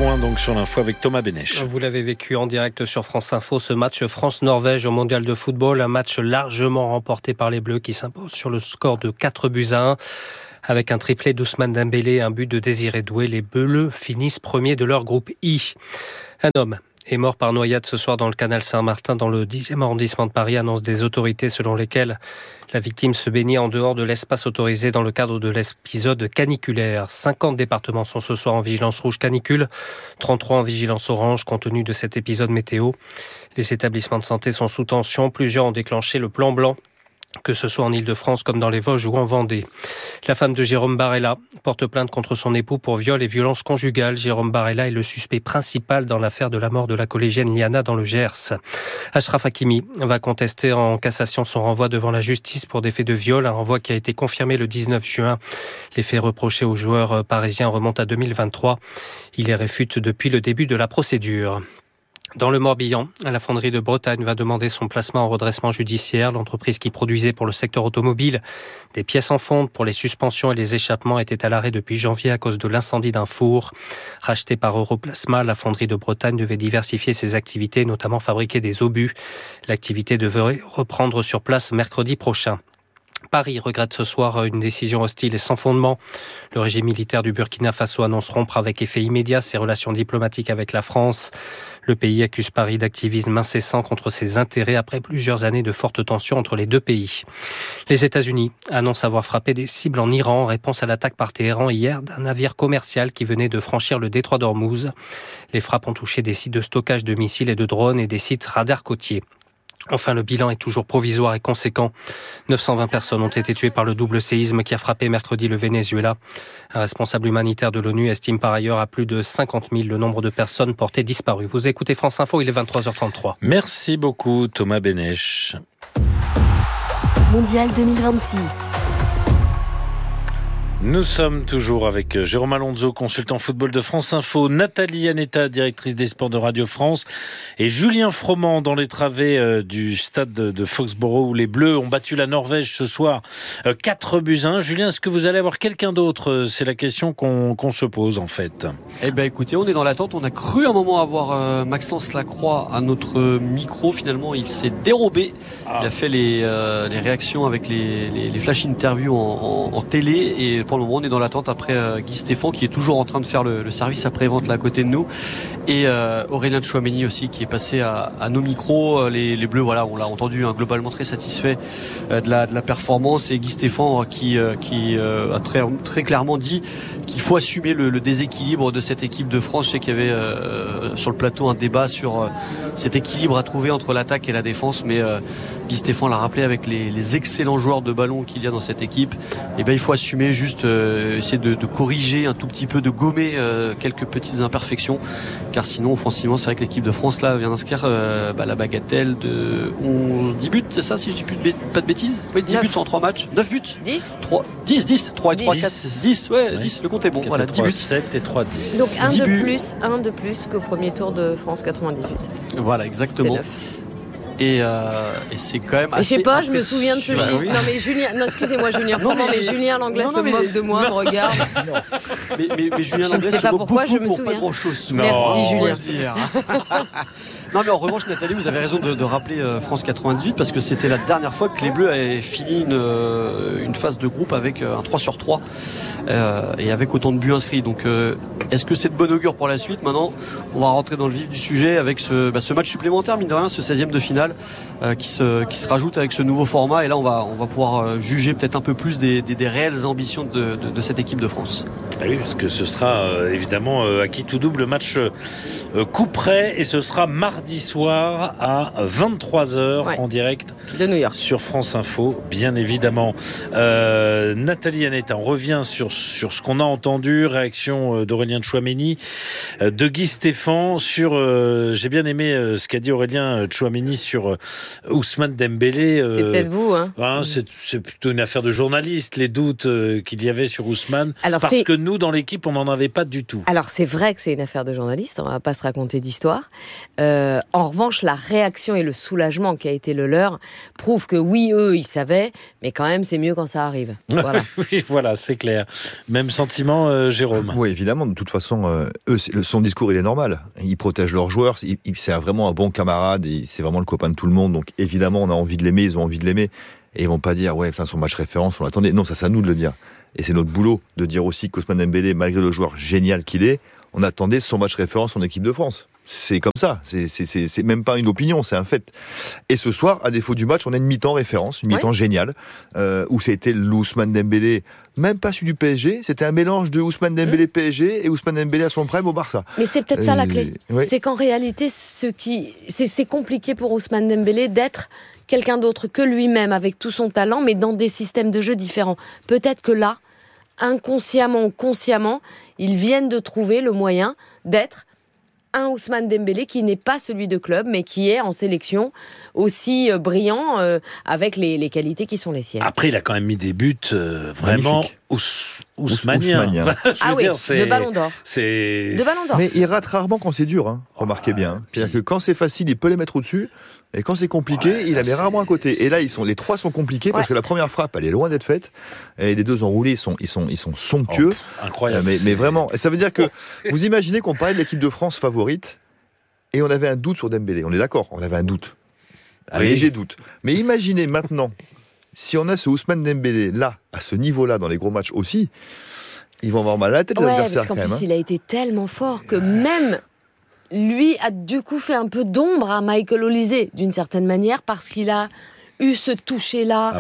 point donc sur l'info avec Thomas Bénèche. Vous l'avez vécu en direct sur France Info, ce match France-Norvège au Mondial de football, un match largement remporté par les Bleus qui s'imposent sur le score de 4-1. Avec un triplé d'Ousmane Dembélé et un but de Désiré Doué, les Bleus finissent premiers de leur groupe I. Un homme est mort par noyade ce soir dans le canal Saint-Martin dans le 10e arrondissement de Paris, annonce des autorités selon lesquelles la victime se baignait en dehors de l'espace autorisé dans le cadre de l'épisode caniculaire. 50 départements sont ce soir en vigilance rouge canicule, 33 en vigilance orange compte tenu de cet épisode météo. Les établissements de santé sont sous tension, plusieurs ont déclenché le plan blanc, que ce soit en Ile-de-France comme dans les Vosges ou en Vendée. La femme de Jérôme Barella porte plainte contre son époux pour viol et violence conjugale. Jérôme Barella est le suspect principal dans l'affaire de la mort de la collégienne Liana dans le Gers. Achraf Hakimi va contester en cassation son renvoi devant la justice pour des faits de viol, un renvoi qui a été confirmé le 19 juin. Les faits reprochés aux joueurs parisiens remontent à 2023. Il les réfute depuis le début de la procédure. Dans le Morbihan, la fonderie de Bretagne va demander son placement en redressement judiciaire. L'entreprise qui produisait pour le secteur automobile des pièces en fonte pour les suspensions et les échappements était à l'arrêt depuis janvier à cause de l'incendie d'un four. Rachetée par Europlasma, la fonderie de Bretagne devait diversifier ses activités, notamment fabriquer des obus. L'activité devrait reprendre sur place mercredi prochain. Paris regrette ce soir une décision hostile et sans fondement. Le régime militaire du Burkina Faso annonce rompre avec effet immédiat ses relations diplomatiques avec la France. Le pays accuse Paris d'activisme incessant contre ses intérêts après plusieurs années de fortes tensions entre les deux pays. Les États-Unis annoncent avoir frappé des cibles en Iran en réponse à l'attaque par Téhéran hier d'un navire commercial qui venait de franchir le détroit d'Ormuz. Les frappes ont touché des sites de stockage de missiles et de drones et des sites radars côtiers. Enfin, le bilan est toujours provisoire et conséquent. 920 personnes ont été tuées par le double séisme qui a frappé mercredi le Venezuela. Un responsable humanitaire de l'ONU estime par ailleurs à plus de 50 000 le nombre de personnes portées disparues. Vous écoutez France Info, il est 23h33. Merci beaucoup Thomas Bénèche. Mondial 2026. Nous sommes toujours avec Jérôme Alonso, consultant football de France Info, Nathalie Anetta, directrice des sports de Radio France, et Julien Froment dans les travées du stade de Foxborough où les Bleus ont battu la Norvège ce soir 4-1. Julien, est-ce que vous allez avoir quelqu'un d'autre ? C'est la question qu'on se pose en fait. Eh bien écoutez, on est dans l'attente. On a cru un moment avoir Maxence Lacroix à notre micro. Finalement, il s'est dérobé. Il a fait les réactions avec les flash interviews en télé et pour le moment on est dans l'attente après Guy Stéphane qui est toujours en train de faire le service après-vente là à côté de nous et Aurélien Tchouameni aussi qui est passé à nos micros. Les Bleus, voilà, on l'a entendu, globalement très satisfait de la performance, et Guy Stéphane qui a très clairement dit qu'il faut assumer le déséquilibre de cette équipe de France. Je sais qu'il y avait sur le plateau un débat sur cet équilibre à trouver entre l'attaque et la défense, mais Guy Stéphane l'a rappelé avec les excellents joueurs de ballon qu'il y a dans cette équipe. Et ben il faut assumer, juste essayer de corriger un tout petit peu, de gommer quelques petites imperfections, car sinon offensivement c'est vrai que l'équipe de France là vient d'inscrire la bagatelle de 10 buts, c'est ça si je dis pas de bêtises? Oui, 10 buts en 3 matchs, 9 buts 10 3 et 3, 4, 10, ouais, 10, le compte est bon, voilà, 10 buts. 7 et 3, 10. Donc un de plus qu'au premier tour de France 98. Voilà, exactement. Et c'est quand même assez. Je sais pas, je me souviens de ce chiffre. Oui. Non mais Julien, non excusez-moi Julien, mais Julien Langlais se moque de moi, me regarde. Mais Julien Langlais je ne sais pas pourquoi je me souviens. Pas grand chose. Merci Julien. Non mais en revanche Nathalie, vous avez raison de rappeler France 98 parce que c'était la dernière fois que les Bleus avaient fini une phase de groupe avec un 3/3 et avec autant de buts inscrits. Donc est-ce que c'est de bon augure pour la suite? Maintenant on va rentrer dans le vif du sujet avec ce match supplémentaire, mine de rien, ce 16e de finale qui se rajoute avec ce nouveau format, et là on va pouvoir juger peut-être un peu plus des réelles ambitions de cette équipe de France. Ah oui, parce que ce sera évidemment acquis tout double match coup près, et ce sera mardi soir à 23h en direct de New York sur France Info, bien évidemment. Nathalie Anetta, on revient sur ce qu'on a entendu, réaction d'Aurélien Tchouameni, de Guy Stéphane sur j'ai bien aimé ce qu'a dit Aurélien Tchouameni sur Ousmane Dembélé. C'est peut-être vous, c'est plutôt une affaire de journaliste, les doutes qu'il y avait sur Ousmane. Alors, parce que nous, dans l'équipe, on n'en avait pas du tout. Alors, c'est vrai que c'est une affaire de journaliste, on ne va pas se raconter d'histoire. En revanche, la réaction et le soulagement qui a été le leur prouvent que oui, eux, ils savaient, mais quand même, c'est mieux quand ça arrive. Voilà. Oui, voilà, c'est clair. Même sentiment, Jérôme. Oui, évidemment. De toute façon, son discours, il est normal. Ils protègent leurs joueurs. C'est vraiment un bon camarade. C'est vraiment le copain de tout le monde. Donc, évidemment, on a envie de l'aimer. Ils ont envie de l'aimer. Et ils vont pas dire, son match référence, on l'attendait. Non, ça, c'est à nous de le dire. Et c'est notre boulot de dire aussi qu'Ousmane Dembélé, malgré le joueur génial qu'il est, on attendait son match référence en équipe de France. C'est comme ça. C'est même pas une opinion, c'est un fait. Et ce soir, à défaut du match, on a une mi-temps référence, une mi-temps géniale, où c'était l'Ousmane Dembélé, même pas celui du PSG, c'était un mélange de Ousmane Dembélé PSG et Ousmane Dembélé à son prime au Barça. Mais c'est peut-être ça la clé. Oui. C'est qu'en réalité, c'est compliqué pour Ousmane Dembélé d'être quelqu'un d'autre que lui-même, avec tout son talent, mais dans des systèmes de jeu différents. Peut-être que là, inconsciemment ou consciemment, ils viennent de trouver le moyen d'être un Ousmane Dembélé qui n'est pas celui de club, mais qui est en sélection aussi brillant, avec les qualités qui sont les siennes. Après, il a quand même mis des buts vraiment ousmaniens. De Ballon d'Or. De Ballon d'Or. Mais il rate rarement quand c'est dur, remarquez bien. C'est-à-dire que quand c'est facile, il peut les mettre au-dessus. Et quand c'est compliqué, il la met rarement à côté. Et là, les trois sont compliqués parce que la première frappe, elle est loin d'être faite. Et les deux enroulés, ils sont somptueux. Incroyable. Mais vraiment, ça veut dire que vous imaginez qu'on parlait de l'équipe de France favorite et on avait un doute sur Dembélé. On est d'accord, on avait un doute. Un léger doute. Mais imaginez maintenant, si on a ce Ousmane Dembélé là, à ce niveau-là, dans les gros matchs aussi, ils vont avoir mal à la tête, les adversaires. Parce qu'en plus, il a été tellement fort que même lui a du coup fait un peu d'ombre à Michael Olise, d'une certaine manière, parce qu'il a eu ce toucher-là,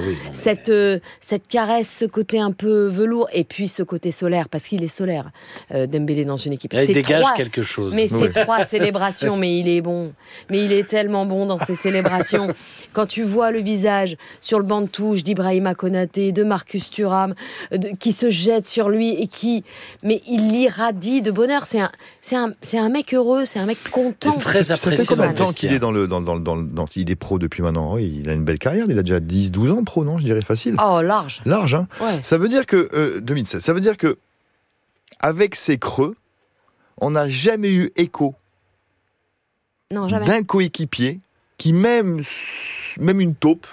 cette caresse, ce côté un peu velours, et puis ce côté solaire, parce qu'il est solaire, Dembélé dans une équipe. Il dégage quelque chose. Mais ces trois célébrations, mais il est bon. Mais il est tellement bon dans ces célébrations. Quand tu vois le visage sur le banc de touche d'Ibrahima Konaté, de Marcus Thuram, qui se jette sur lui et mais il l'irradie de bonheur. C'est un mec heureux, c'est un mec content. C'est très apprécié. Ça fait combien de temps qu'il est il est pro depuis maintenant? Il a une belle carrière. Il a déjà 10-12 ans pro, non? Je dirais facile. Oh, large. Large, hein. Ouais. Ça veut dire que 2016, ça veut dire que avec ces creux, on n'a jamais eu écho d'un coéquipier qui même une taupe,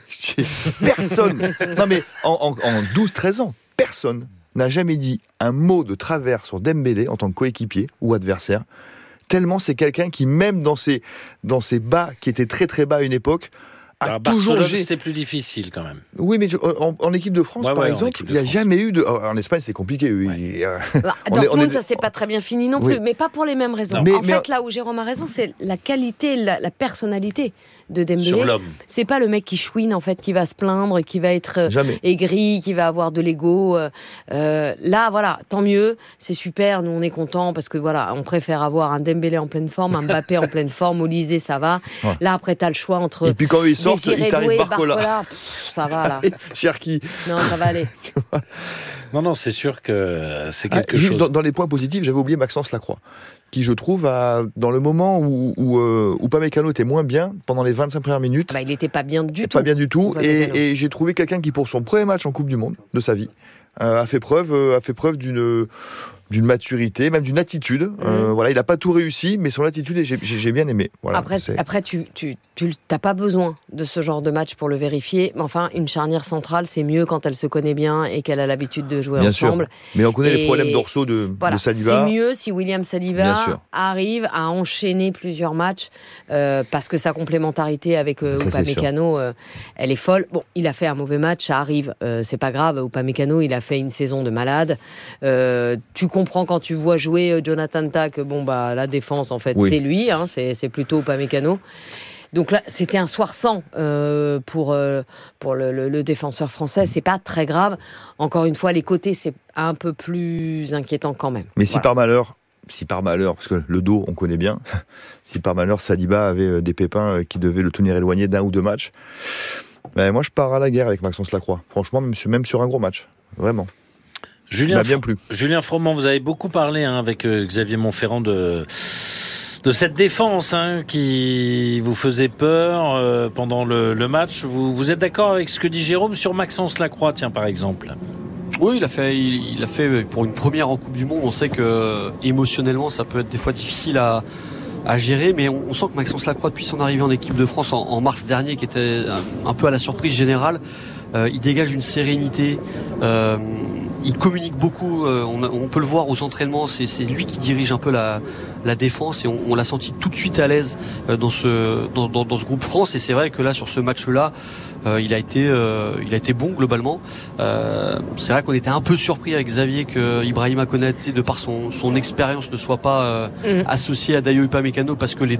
personne. Non mais en 12-13 ans, personne n'a jamais dit un mot de travers sur Dembélé en tant que coéquipier ou adversaire. Tellement c'est quelqu'un qui, même dans ses bas, qui étaient très très bas à une époque, Barcelone, c'était plus difficile quand même. Oui, mais en équipe de France, par exemple, il n'y a jamais eu de... En Espagne, c'est compliqué. Dortmund, ça s'est pas très bien fini non plus, mais pas pour les mêmes raisons. En fait, là où Jérôme a raison, c'est la qualité, la personnalité de Dembélé. Sur l'homme. C'est pas le mec qui chouine, en fait, qui va se plaindre, qui va être aigri, qui va avoir de l'ego. Là, voilà, tant mieux, c'est super, nous on est contents, parce que voilà, on préfère avoir un Dembélé en pleine forme, un Mbappé en pleine forme, Olise, ça va. Ouais. Là, après, t'as le choix entre... Et puis quand ils sortent, il t'arrive Barcola. Ça va, là. Cherki. Non, ça va aller. Non, c'est sûr que c'est quelque chose. Dans les points positifs, j'avais oublié Maxence Lacroix, qui, je trouve, dans le moment où Upamecano était moins bien, pendant les 25 premières minutes... il n'était pas bien du tout. Pas bien du tout. Et j'ai trouvé quelqu'un qui, pour son premier match en Coupe du Monde de sa vie, a fait preuve d'une maturité, même d'une attitude. Voilà, il n'a pas tout réussi, mais son attitude, j'ai bien aimé. Voilà, après, tu n'as pas besoin de ce genre de match pour le vérifier. Mais enfin, une charnière centrale, c'est mieux quand elle se connaît bien et qu'elle a l'habitude de jouer ensemble. Sûr. Mais on connaît les problèmes dorsaux de Saliba. C'est mieux si William Saliba arrive à enchaîner plusieurs matchs, parce que sa complémentarité avec Upamecano, elle est folle. Bon, il a fait un mauvais match, ça arrive, c'est pas grave. Upamecano, il a fait une saison de malade. Tu comprends quand tu vois jouer Jonathan Tah que la défense, en fait, c'est lui, c'est plutôt Upamecano. Donc là, c'était un soir sans pour le défenseur français. C'est pas très grave. Encore une fois, les côtés, c'est un peu plus inquiétant quand même. Mais si par malheur, parce que le dos, on connaît bien, si par malheur Saliba avait des pépins qui devaient le tenir éloigné d'un ou deux matchs, moi je pars à la guerre avec Maxence Lacroix. Franchement, même sur un gros match. Vraiment. Julien Froment, vous avez beaucoup parlé avec Xavier Montferrand de cette défense qui vous faisait peur pendant le match. Vous êtes d'accord avec ce que dit Jérôme sur Maxence Lacroix, tiens, par exemple? Oui, il a fait pour une première en Coupe du Monde. On sait que émotionnellement, ça peut être des fois difficile à gérer, mais on sent que Maxence Lacroix, depuis son arrivée en équipe de France en mars dernier, qui était un peu à la surprise générale, il dégage une sérénité. il communique beaucoup. On peut le voir aux entraînements. C'est lui qui dirige un peu la défense et on l'a senti tout de suite à l'aise dans ce groupe France. Et c'est vrai que là, sur ce match-là, il a été bon globalement. C'est vrai qu'on était un peu surpris avec Xavier que Ibrahima Konaté, de par son expérience, ne soit pas associé à Dayo Upamecano, parce que les